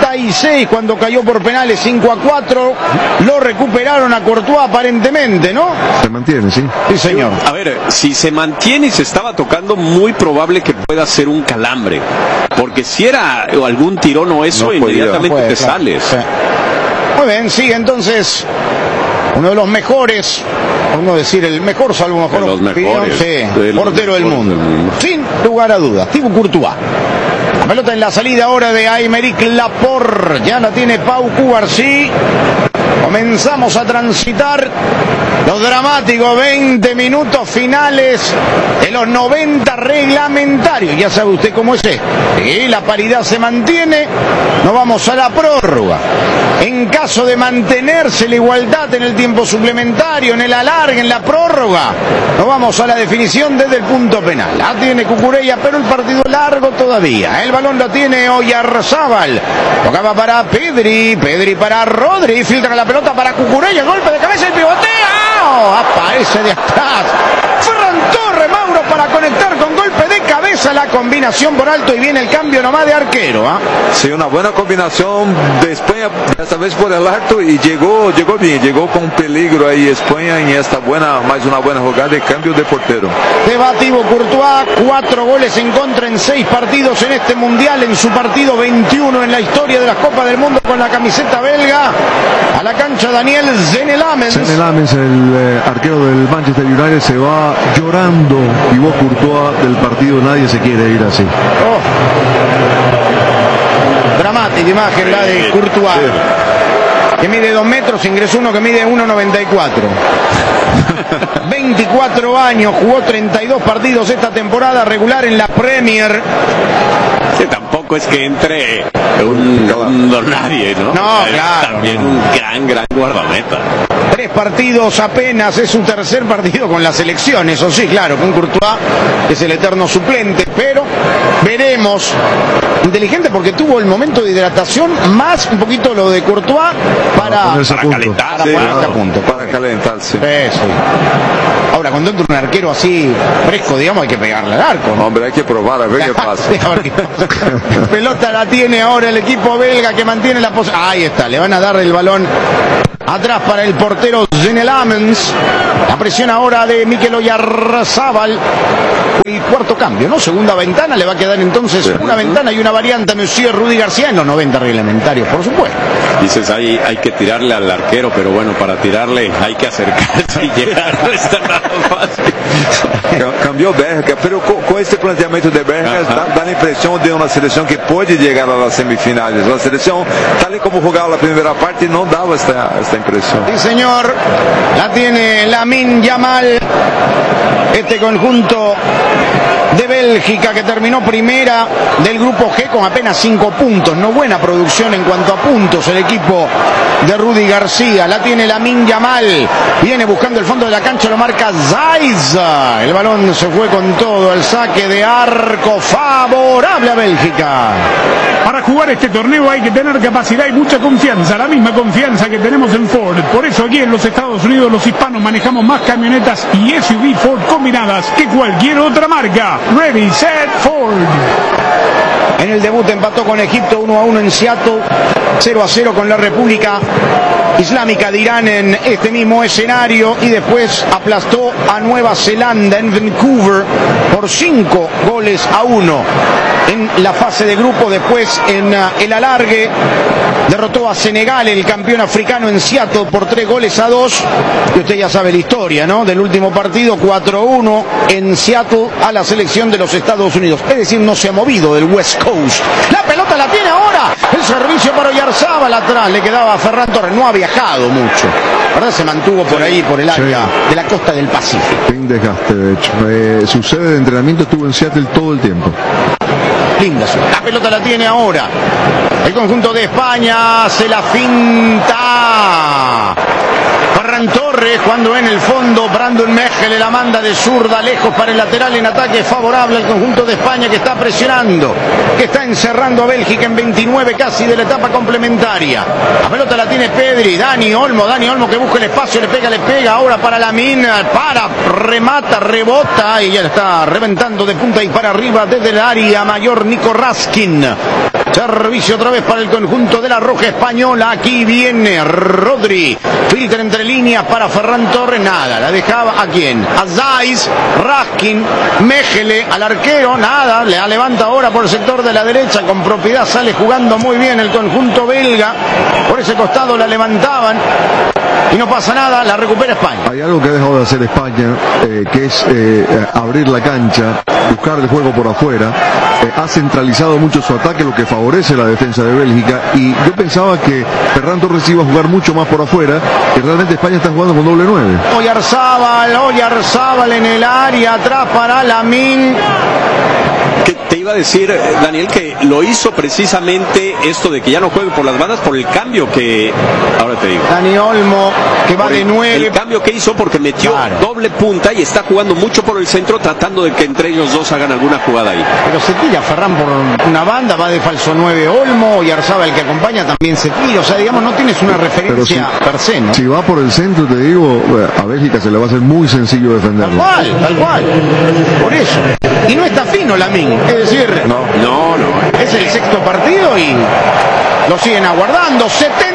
Speaker 9: 86 cuando cayó por penales 5-4. Lo recuperaron a Courtois aparentemente, ¿no?
Speaker 11: Se mantiene, sí.
Speaker 9: Sí, señor.
Speaker 10: A ver, si se mantiene y se estaba tocando, muy probable que pueda ser un calambre. Porque si era algún tirón o eso, no inmediatamente te sales.
Speaker 9: Sí. Muy bien, sigue entonces uno de los mejores, uno decir el mejor, salvo mejor opinión, portero del mundo. Sin lugar a dudas, Thibaut Courtois. La pelota en la salida ahora de Aymeric Laporte. Ya la tiene Pau Cubarsí. Comenzamos a transitar los dramáticos 20 minutos finales de los 90 reglamentarios. Ya sabe usted cómo es esto. Y la paridad se mantiene. Nos vamos a la prórroga. En caso de mantenerse la igualdad en el tiempo suplementario, en el alargue, en la prórroga, nos vamos a la definición desde el punto penal. La tiene Cucurella, pero el partido largo todavía. El balón lo tiene Oyarzábal. Tocaba para Pedri. Pedri para Rodri. Filtra la pelota para Cucurella. Golpe de cabeza y pivotea. ¡Oh! Aparece de atrás Ferran Torres, Mauro, para conectar con golpe de cabeza. La combinación por alto y viene el cambio nomás de arquero.
Speaker 18: Sí, una buena combinación de España, esta vez por el alto, y llegó bien, llegó con peligro ahí España en esta más una buena jugada de cambio de portero.
Speaker 9: Thibaut Courtois, 4 goles en contra en 6 partidos en este mundial, en su partido 21 en la historia de las Copas del Mundo con la camiseta belga. A la cancha Daniel Zenelamens.
Speaker 11: Zenelamens, el arquero del Manchester United, se va llorando. Thibaut Courtois del partido, nadie se quiere ir así.
Speaker 9: Dramática imagen la de Courtois, que mide 2 metros, ingresó uno que mide 1,94. 24 años, jugó 32 partidos esta temporada regular en la Premier.
Speaker 10: Sí, tampoco es que entre un don nadie, ¿no?
Speaker 9: No, claro.
Speaker 10: También un gran guardameta.
Speaker 9: 3 partidos apenas, es su tercer partido con la selección, eso sí, claro, con Courtois es el eterno suplente, pero veremos. Inteligente porque tuvo el momento de hidratación, más un poquito lo de Courtois para calentarse.
Speaker 18: Para calentarse.
Speaker 9: Eso. Ahora, cuando entra un arquero así fresco, digamos, hay que pegarle al arco, ¿no?
Speaker 18: Hombre, hay que probar a ver qué pasa.
Speaker 9: Pelota la tiene ahora el equipo belga, que mantiene la posición. Ahí está, le van a dar el balón atrás para el portero Zenelamens. La presión ahora de Mikel Oyarzábal. El cuarto cambio, ¿no? Segunda ventana, le va a quedar entonces una ventana y una variante a Monsieur Rudy García en los 90 reglamentarios, por supuesto.
Speaker 10: Dices, hay que tirarle al arquero, pero bueno, para tirarle hay que acercarse y llegar, no está nada fácil.
Speaker 18: Cambió Bélgica, pero con este planteamiento de Bélgica da la impresión de una selección que puede llegar a las semifinales. La selección, tal y como jugaba la primera parte, no daba esta impresión.
Speaker 9: Sí, señor, la tiene Lamine Yamal, este conjunto de Bélgica que terminó primera del grupo G con apenas 5 puntos. No buena producción en cuanto a puntos el equipo de Rudy García. La tiene Lamine Yamal, viene buscando el fondo de la cancha, lo marca Zaiza. El balón se fue con todo, el saque de arco favorable a Bélgica.
Speaker 16: Para jugar este torneo hay que tener capacidad y mucha confianza, la misma confianza que tenemos en Ford. Por eso aquí en los Estados Unidos los hispanos manejamos más camionetas y SUV Ford combinadas que cualquier otra marca. Ready, set, Ford.
Speaker 9: En el debut empató con Egipto 1-1 en Seattle. 0-0 con la República Islámica de Irán en este mismo escenario, y después aplastó a Nueva Zelanda en Vancouver por 5-1 en la fase de grupo. Después en el alargue derrotó a Senegal, el campeón africano, en Seattle por 3-2, y usted ya sabe la historia, ¿no?, del último partido, 4-1 en Seattle a la selección de los Estados Unidos. Es decir, no se ha movido del West Coast. La pelota la tiene ahora, el servicio para Oyarzábal, atrás le quedaba a Ferran Torres. No ha viajado mucho, ¿verdad? Se mantuvo por ahí, por el área de la costa del Pacífico.
Speaker 11: Sin desgaste, de hecho. Su sede de entrenamiento estuvo en Seattle todo el tiempo.
Speaker 9: Linda. La pelota la tiene ahora el conjunto de España, se la finta Ferran Torres, cuando en el fondo Brandon Mejele la manda de zurda lejos para el lateral, en ataque favorable al conjunto de España, que está presionando, que está encerrando a Bélgica en 29 casi de la etapa complementaria. La pelota la tiene Pedri, Dani Olmo que busca el espacio, le pega ahora para Lamine, remata, rebota y ya está reventando de punta y para arriba desde el área mayor Nico Raskin. Servicio otra vez para el conjunto de la Roja Española. Aquí viene Rodri. Filtra entre líneas para Ferran Torres. Nada. La dejaba a quién. A Zais, Raskin, Mejele, al arquero. Nada. La levanta ahora por el sector de la derecha. Con propiedad sale jugando muy bien el conjunto belga. Por ese costado la levantaban. Y no pasa nada, la recupera España.
Speaker 11: Hay algo que ha dejado de hacer España, que es abrir la cancha, buscar el juego por afuera. Ha centralizado mucho su ataque, lo que favorece la defensa de Bélgica. Y yo pensaba que Ferran Torres iba a jugar mucho más por afuera, que realmente España está jugando con doble 9. Oyarzábal en el área, atrás para Lamine.
Speaker 10: Que te iba a decir, Daniel, que lo hizo precisamente esto de que ya no juegue por las bandas, por el cambio que, ahora te digo,
Speaker 9: Dani Olmo, que va de 9.
Speaker 10: El cambio que hizo, porque metió doble punta y está jugando mucho por el centro, tratando de que entre ellos dos hagan alguna jugada ahí.
Speaker 9: Pero se tira Ferran por una banda, va de falso 9 Olmo, y Oyarzábal, el que acompaña, también se tira. O sea, digamos, no tienes una referencia per se, ¿no?
Speaker 11: Si va por el centro, te digo, a Bélgica se le va a hacer muy sencillo defenderlo.
Speaker 9: Tal cual. Por eso. Y no está fino Lamine. Es decir,
Speaker 10: no.
Speaker 9: Es el sexto partido y lo siguen aguardando.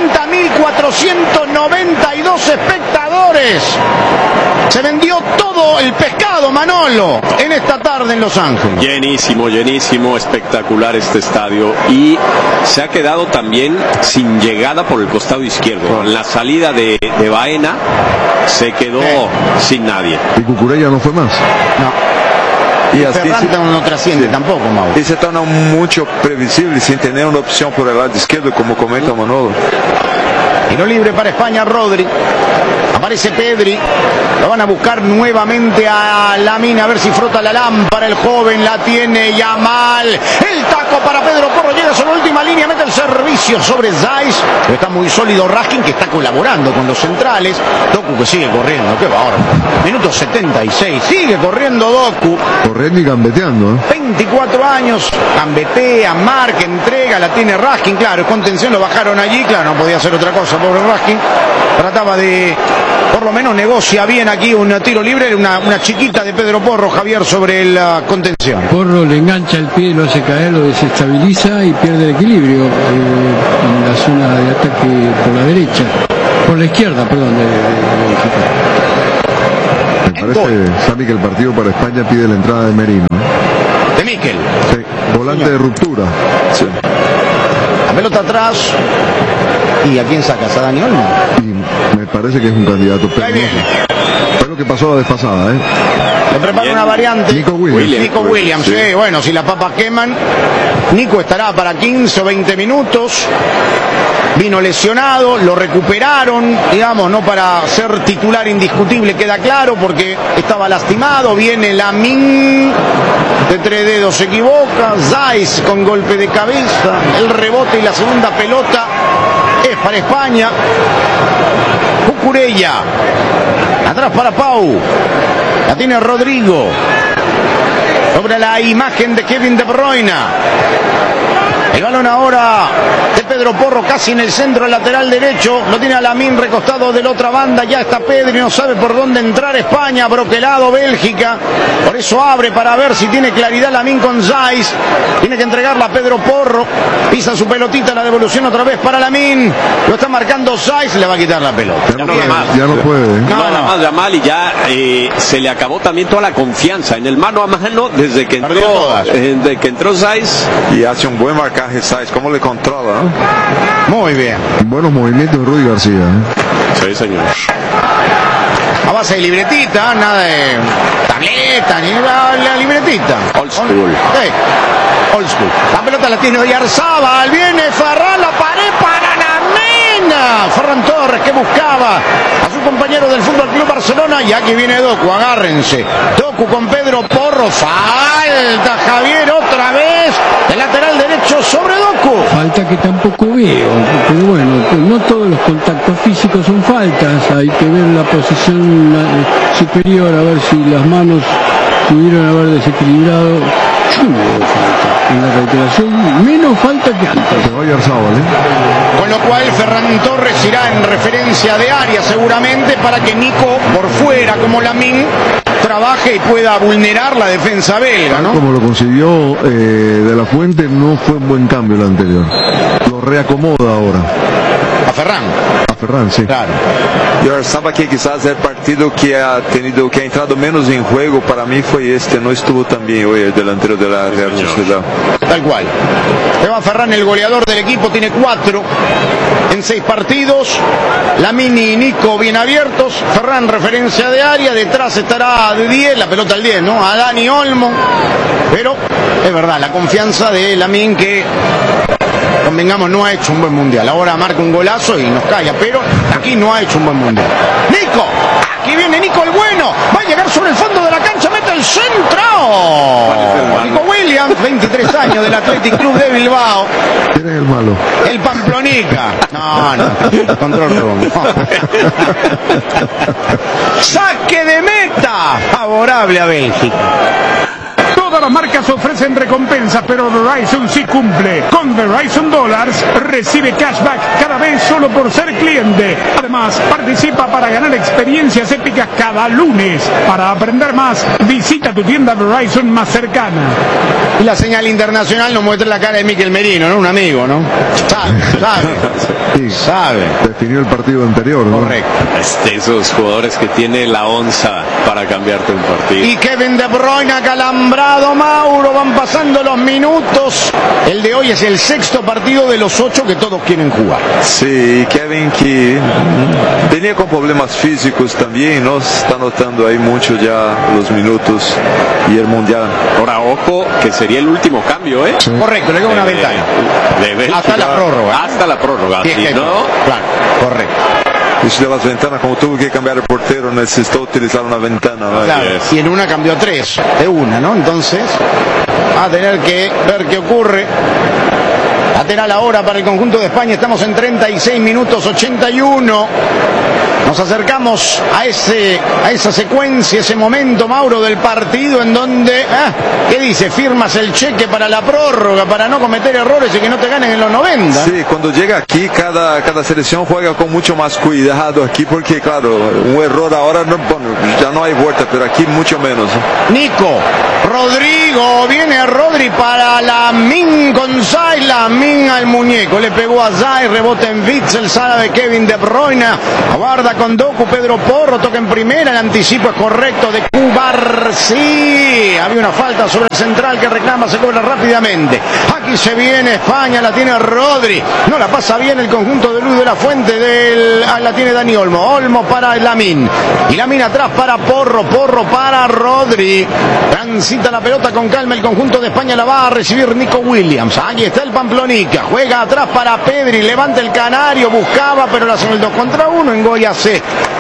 Speaker 9: 70.492 espectadores. Se vendió todo el pescado, Manolo, en esta tarde en Los Ángeles.
Speaker 10: Llenísimo, espectacular este estadio. Y se ha quedado también sin llegada por el costado izquierdo. En la salida de Baena se quedó sin nadie.
Speaker 11: ¿Y Cucurella no fue más?
Speaker 9: No. Y Ferran no trasciende tampoco, Mauro.
Speaker 18: Y se torna mucho previsible sin tener una opción por el lado izquierdo, como comenta Manolo.
Speaker 9: Tiro libre para España, Rodri. Aparece Pedri. Lo van a buscar nuevamente a Lamine, a ver si frota la lámpara. El joven la tiene Yamal. El taco para Pedro Porro. Llega sobre la última línea. Mete el servicio sobre Zais. Pero está muy sólido Raskin, que está colaborando con los centrales. Doku, que sigue corriendo. Qué bárbaro. Minuto 76. Sigue corriendo Doku.
Speaker 11: Corriendo y gambeteando.
Speaker 9: 24 años. Gambetea, marca, entrega. La tiene Raskin. Claro, contención. Lo bajaron allí. Claro, no podía hacer otra cosa. Pobre Raskin. Trataba de, por lo menos negocia bien aquí un tiro libre, una chiquita de Pedro Porro, Javier, sobre la contención.
Speaker 17: Porro le engancha el pie, lo hace caer, lo desestabiliza y pierde el equilibrio en la zona de ataque por la derecha, por la izquierda, perdón,
Speaker 11: Me parece, Sami, que el partido para España pide la entrada de Merino.
Speaker 9: De Miquel.
Speaker 11: Sí, volante de ruptura.
Speaker 9: Sí. La pelota atrás. ¿Y a quién sacas? ¿A Dani Olmo?
Speaker 11: Y me parece que es un candidato peligroso. Fue lo que pasó la vez pasada, ¿eh?
Speaker 9: Le prepara una variante.
Speaker 11: Nico Williams.
Speaker 9: Sí. Bueno, si las papas queman, Nico estará para 15 o 20 minutos. Vino lesionado, lo recuperaron, digamos, no para ser titular indiscutible, queda claro, porque estaba lastimado. Viene Lamine, de 3 dedos se equivoca. Zais con golpe de cabeza. El rebote y la segunda pelota es para España. Cucurella. Atrás para Pau. La tiene Rodrigo. Sobre la imagen de Kevin De Bruyne. El balón ahora de Pedro Porro, casi en el centro, lateral derecho. Lo tiene a Lamine recostado de la otra banda. Ya está Pedri, no sabe por dónde entrar España. Broquelado Bélgica. Por eso abre para ver si tiene claridad Lamine con Zais. Tiene que entregarla a Pedro Porro. Pisa su pelotita, la devolución otra vez para Lamine. Lo está marcando Zais, le va a quitar la pelota.
Speaker 11: Ya no puede.
Speaker 10: Nada más Yamal y ya se le acabó también toda la confianza en el mano a mano desde que entró Zais.
Speaker 18: Y hace un buen marcaje Zais, cómo le controla, ¿no?
Speaker 9: Muy bien.
Speaker 11: Buenos movimientos de Rudy García.
Speaker 10: Sí, señor.
Speaker 9: A base de libretita, nada de tableta, ni la libretita.
Speaker 10: Old school.
Speaker 9: Sí, old school. La pelota la tiene Oyarzábal, viene Ferran, la pared para Lamine. Ferran Torres que buscaba a su compañero del Fútbol Club Barcelona, y aquí viene Doku, agárrense. Doku con Pedro Porro, falta Javier otra vez, el lateral derecho sobre Doku.
Speaker 17: Falta que tampoco veo, pero bueno, pues no todos los contactos físicos son faltas, hay que ver la posición superior, a ver si las manos pudieron haber desequilibrado. Yo no veo falta en la reiteración, menos falta que antes.
Speaker 9: Con lo cual Ferran Torres irá en referencia de área seguramente para que Nico por fuera como Lamine trabaje y pueda vulnerar la defensa belga, ¿no?
Speaker 11: Como lo consiguió De La Fuente, no fue un buen cambio el anterior. Lo reacomoda ahora.
Speaker 9: A Ferran.
Speaker 11: A Ferran, sí.
Speaker 9: Claro.
Speaker 18: Yo pensaba que quizás el partido que ha entrado menos en juego para mí fue este, no estuvo tan bien hoy el delantero de la Real Sociedad.
Speaker 9: Tal cual. Esteban Ferran, el goleador del equipo, tiene 4 en 6 partidos. Lamine y Nico bien abiertos. Ferran referencia de área, detrás estará de 10, la pelota al 10, ¿no? A Dani Olmo. Pero es verdad, la confianza de Lamine, que convengamos, no ha hecho un buen mundial. Ahora marca un golazo y nos calla, pero aquí no ha hecho un buen mundial. Nico, aquí viene Nico el bueno, va a llegar sobre el fondo de la cancha, mete el centro. Nico Williams, 23 años, del Athletic Club de Bilbao.
Speaker 11: ¿Quién es el malo?
Speaker 9: El Pamplonica. No, control room. Saque de meta, favorable a Bélgica.
Speaker 16: Todas las marcas ofrecen recompensas, pero Verizon sí cumple. Con Verizon Dollars recibe cashback cada vez solo por ser cliente. Además, participa para ganar experiencias épicas cada lunes. Para aprender más, visita tu tienda Verizon más cercana.
Speaker 9: Y la señal internacional nos muestra la cara de Mikel Merino, ¿no? Un amigo, ¿no? Sabe.
Speaker 11: Definió el partido anterior, ¿no?
Speaker 9: Correcto.
Speaker 10: Esos jugadores que tiene la onza para cambiarte un partido.
Speaker 9: Y Kevin De Bruyne acalambrado, Mauro, van pasando los minutos. El de hoy es el 6º partido de los 8 que todos quieren jugar.
Speaker 18: Sí, Kevin que tenía con problemas físicos también, ¿no? Se está notando ahí mucho ya los minutos y el mundial.
Speaker 10: Ahora, ojo, que sería el último cambio, ¿eh?
Speaker 9: Sí. Correcto, le queda una ventana.
Speaker 10: Hasta la prórroga. Hasta la prórroga, sí, ¿no?
Speaker 9: Claro, correcto.
Speaker 18: Eso de las ventanas, como tuvo que cambiar el portero, necesitó utilizar una ventana, ¿no?
Speaker 9: Claro, y en una cambió 3 de una, ¿no? Entonces, va a tener que ver qué ocurre. Lateral ahora para el conjunto de España. Estamos en 36 minutos 81. Nos acercamos a esa secuencia, ese momento, Mauro, del partido en donde, ¿qué dice? Firmas el cheque para la prórroga, para no cometer errores y que no te ganen en los 90.
Speaker 18: Sí, cuando llega aquí, cada selección juega con mucho más cuidado aquí, porque claro, un error ahora, ya no hay vuelta, pero aquí mucho menos.
Speaker 9: Nico, Rodrigo, viene Rodri para Lamine con Zais, Lamine al muñeco, le pegó a Zais, rebota en Witzel, sala de Kevin De Bruyne, aguarda con Doku, Pedro Porro, toca en primera, el anticipo es correcto de Cubarsí. Había una falta sobre el central que reclama, se cobra rápidamente. Aquí se viene España, la tiene Rodri, no la pasa bien el conjunto de Luis de la Fuente, la tiene Dani Olmo, Olmo para Lamine, y Lamine atrás para Porro, Porro para Rodri, transita la pelota con calma el conjunto de España, la va a recibir Nico Williams, ahí está el Pamplonica, juega atrás para Pedri, levanta el canario, buscaba, pero la hace el 2 contra 1, en Goya C.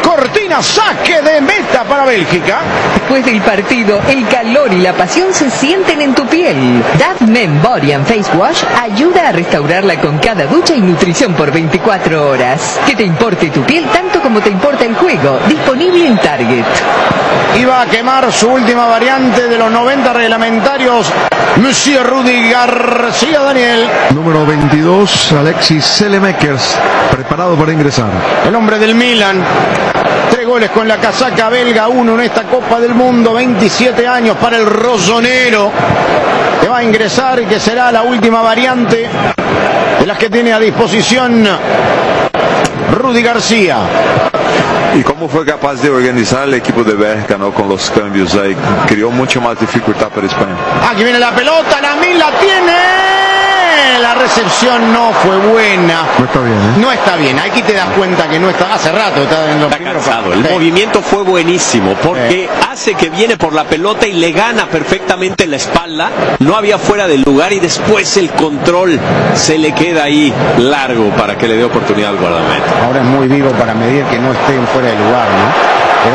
Speaker 9: Cortina, saque de meta para Bélgica.
Speaker 8: Después del partido, el calor y la pasión se sienten en tu piel. Dove Men Body and Face Wash ayuda a restaurarla con cada ducha y nutrición por 24 horas. Que te importe tu piel tanto como te importa el juego. Disponible en Target.
Speaker 9: Iba a quemar su última variante de los 90 reglamentarios, Monsieur Rudy García, Daniel.
Speaker 11: Número 22, Alexis Saelemaekers, preparado para ingresar.
Speaker 9: El hombre del Milan. 3 goles con la casaca belga, 1 en esta Copa del Mundo, 27 años para el rosonero, que va a ingresar y que será la última variante de las que tiene a disposición Rudy García.
Speaker 18: Y cómo fue capaz de organizar el equipo de Bélgica, ¿no? Con los cambios ahí, creó mucho más dificultad para España.
Speaker 9: Aquí viene la pelota, Lamine la tiene. La recepción no fue buena.
Speaker 11: No está bien, ¿eh?
Speaker 9: No está bien. Aquí te das cuenta que no está. Hace rato está en los primeros
Speaker 10: cansado. El movimiento fue buenísimo porque hace que viene por la pelota y le gana perfectamente la espalda. No había fuera del lugar y después el control se le queda ahí largo para que le dé oportunidad al guardameta.
Speaker 9: Ahora es muy vivo para medir que no estén fuera de lugar, ¿no? Le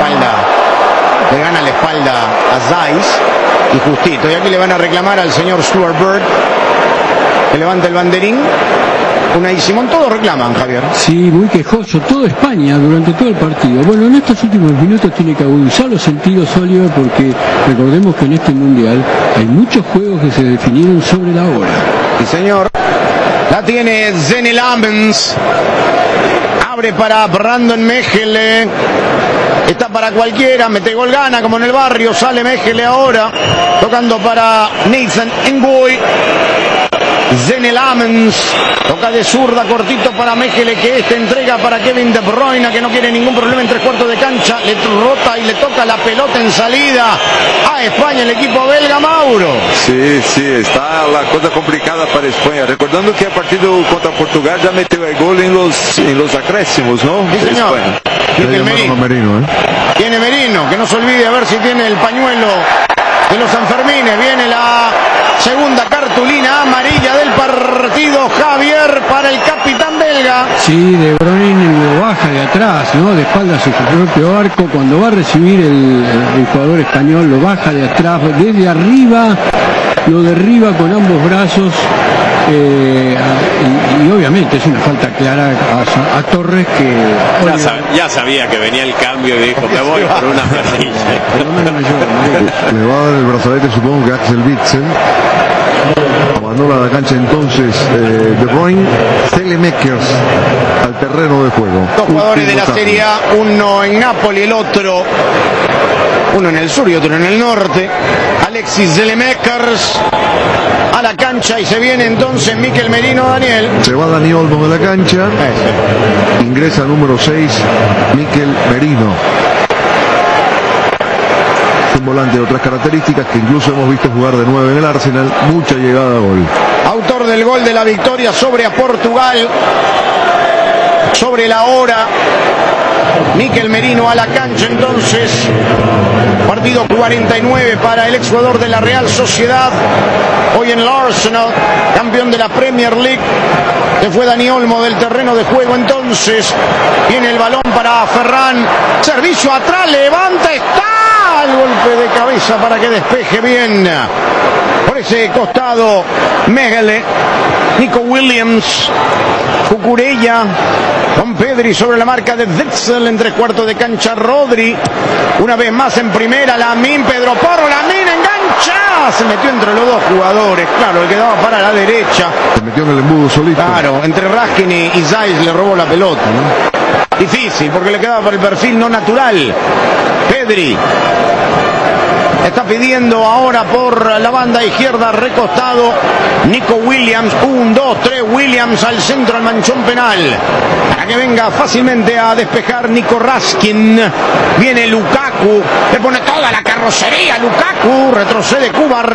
Speaker 9: gana la espalda a Zeiss y justito. Y aquí le van a reclamar al señor Stuart Bird, que levanta el banderín. Unai Simón, todos reclaman, Javier.
Speaker 17: Sí, muy quejoso, toda España durante todo el partido. Bueno, en estos últimos minutos tiene que agudizar los sentidos, Oliver, porque recordemos que en este mundial hay muchos juegos que se definieron sobre la hora.
Speaker 9: Sí, señor. La tiene Zene Lammens. Abre para Brandon Mechele. Está para cualquiera, mete gol, gana como en el barrio. Sale Mechele ahora, tocando para Nathan Ngoy. Zene Lammens toca de zurda, cortito para Mechele, que entrega para Kevin De Bruyne, que no quiere ningún problema en 3/4 de cancha. Le rota y le toca la pelota en salida a España, el equipo belga, Mauro.
Speaker 18: Sí, está la cosa complicada para España. Recordando que el partido contra Portugal ya metió el gol en los acréscimos, ¿no?
Speaker 9: Sí, señor.
Speaker 11: Merino,
Speaker 9: Tiene Merino, que no se olvide a ver si tiene el pañuelo de los Sanfermines. Viene la segunda cartulina amarilla del partido, Javier, para el capitán belga.
Speaker 17: Sí, De Bruyne lo baja de atrás, ¿no? De espaldas a su propio arco. Cuando va a recibir el jugador español, lo baja de atrás, desde arriba, lo derriba con ambos brazos. Y obviamente es una falta clara a Torres, que
Speaker 10: ya sabía que venía el cambio y dijo, me voy por una planilla.
Speaker 11: Le va a dar el brazalete, supongo, que Axel Witsel. Abandona la cancha entonces De Bruyne. Saelemaekers al terreno de juego.
Speaker 9: Dos jugadores de la Serie A, uno en Napoli, el otro, uno en el sur y otro en el norte. Alexis Saelemaekers a la cancha y se viene entonces Mikel Merino, Daniel.
Speaker 11: Se va Dani Olmo de la cancha. Ingresa número 6, Mikel Merino. Un volante de otras características que incluso hemos visto jugar de 9 en el Arsenal. Mucha llegada a gol.
Speaker 9: Autor del gol de la victoria sobre a Portugal. Sobre la hora. Mikel Merino a la cancha entonces. Partido 49 para el exjugador de la Real Sociedad. Hoy en el Arsenal, campeón de la Premier League. Se fue Dani Olmo del terreno de juego entonces. Viene el balón para Ferran. Servicio atrás, levanta, está. El golpe de cabeza para que despeje bien. Por ese costado, Mechele. Nico Williams. Cucurella. Con Pedri sobre la marca de Witsel en 3/4 de cancha. Rodri. Una vez más en primera. Lamine, Pedro Porro. Lamine engancha. Se metió entre los dos jugadores. Claro, el que daba para la derecha.
Speaker 11: Se metió en el embudo solito.
Speaker 9: Claro, entre Raskin y Zeiss le robó la pelota, ¿no? Difícil, porque le quedaba por el perfil no natural. Pedri. Está pidiendo ahora por la banda izquierda, recostado, Nico Williams. 1, 2, 3, Williams al centro, al manchón penal. Para que venga fácilmente a despejar Nico Raskin. Viene Lukaku, le pone toda la carrocería. Lukaku retrocede Cuba.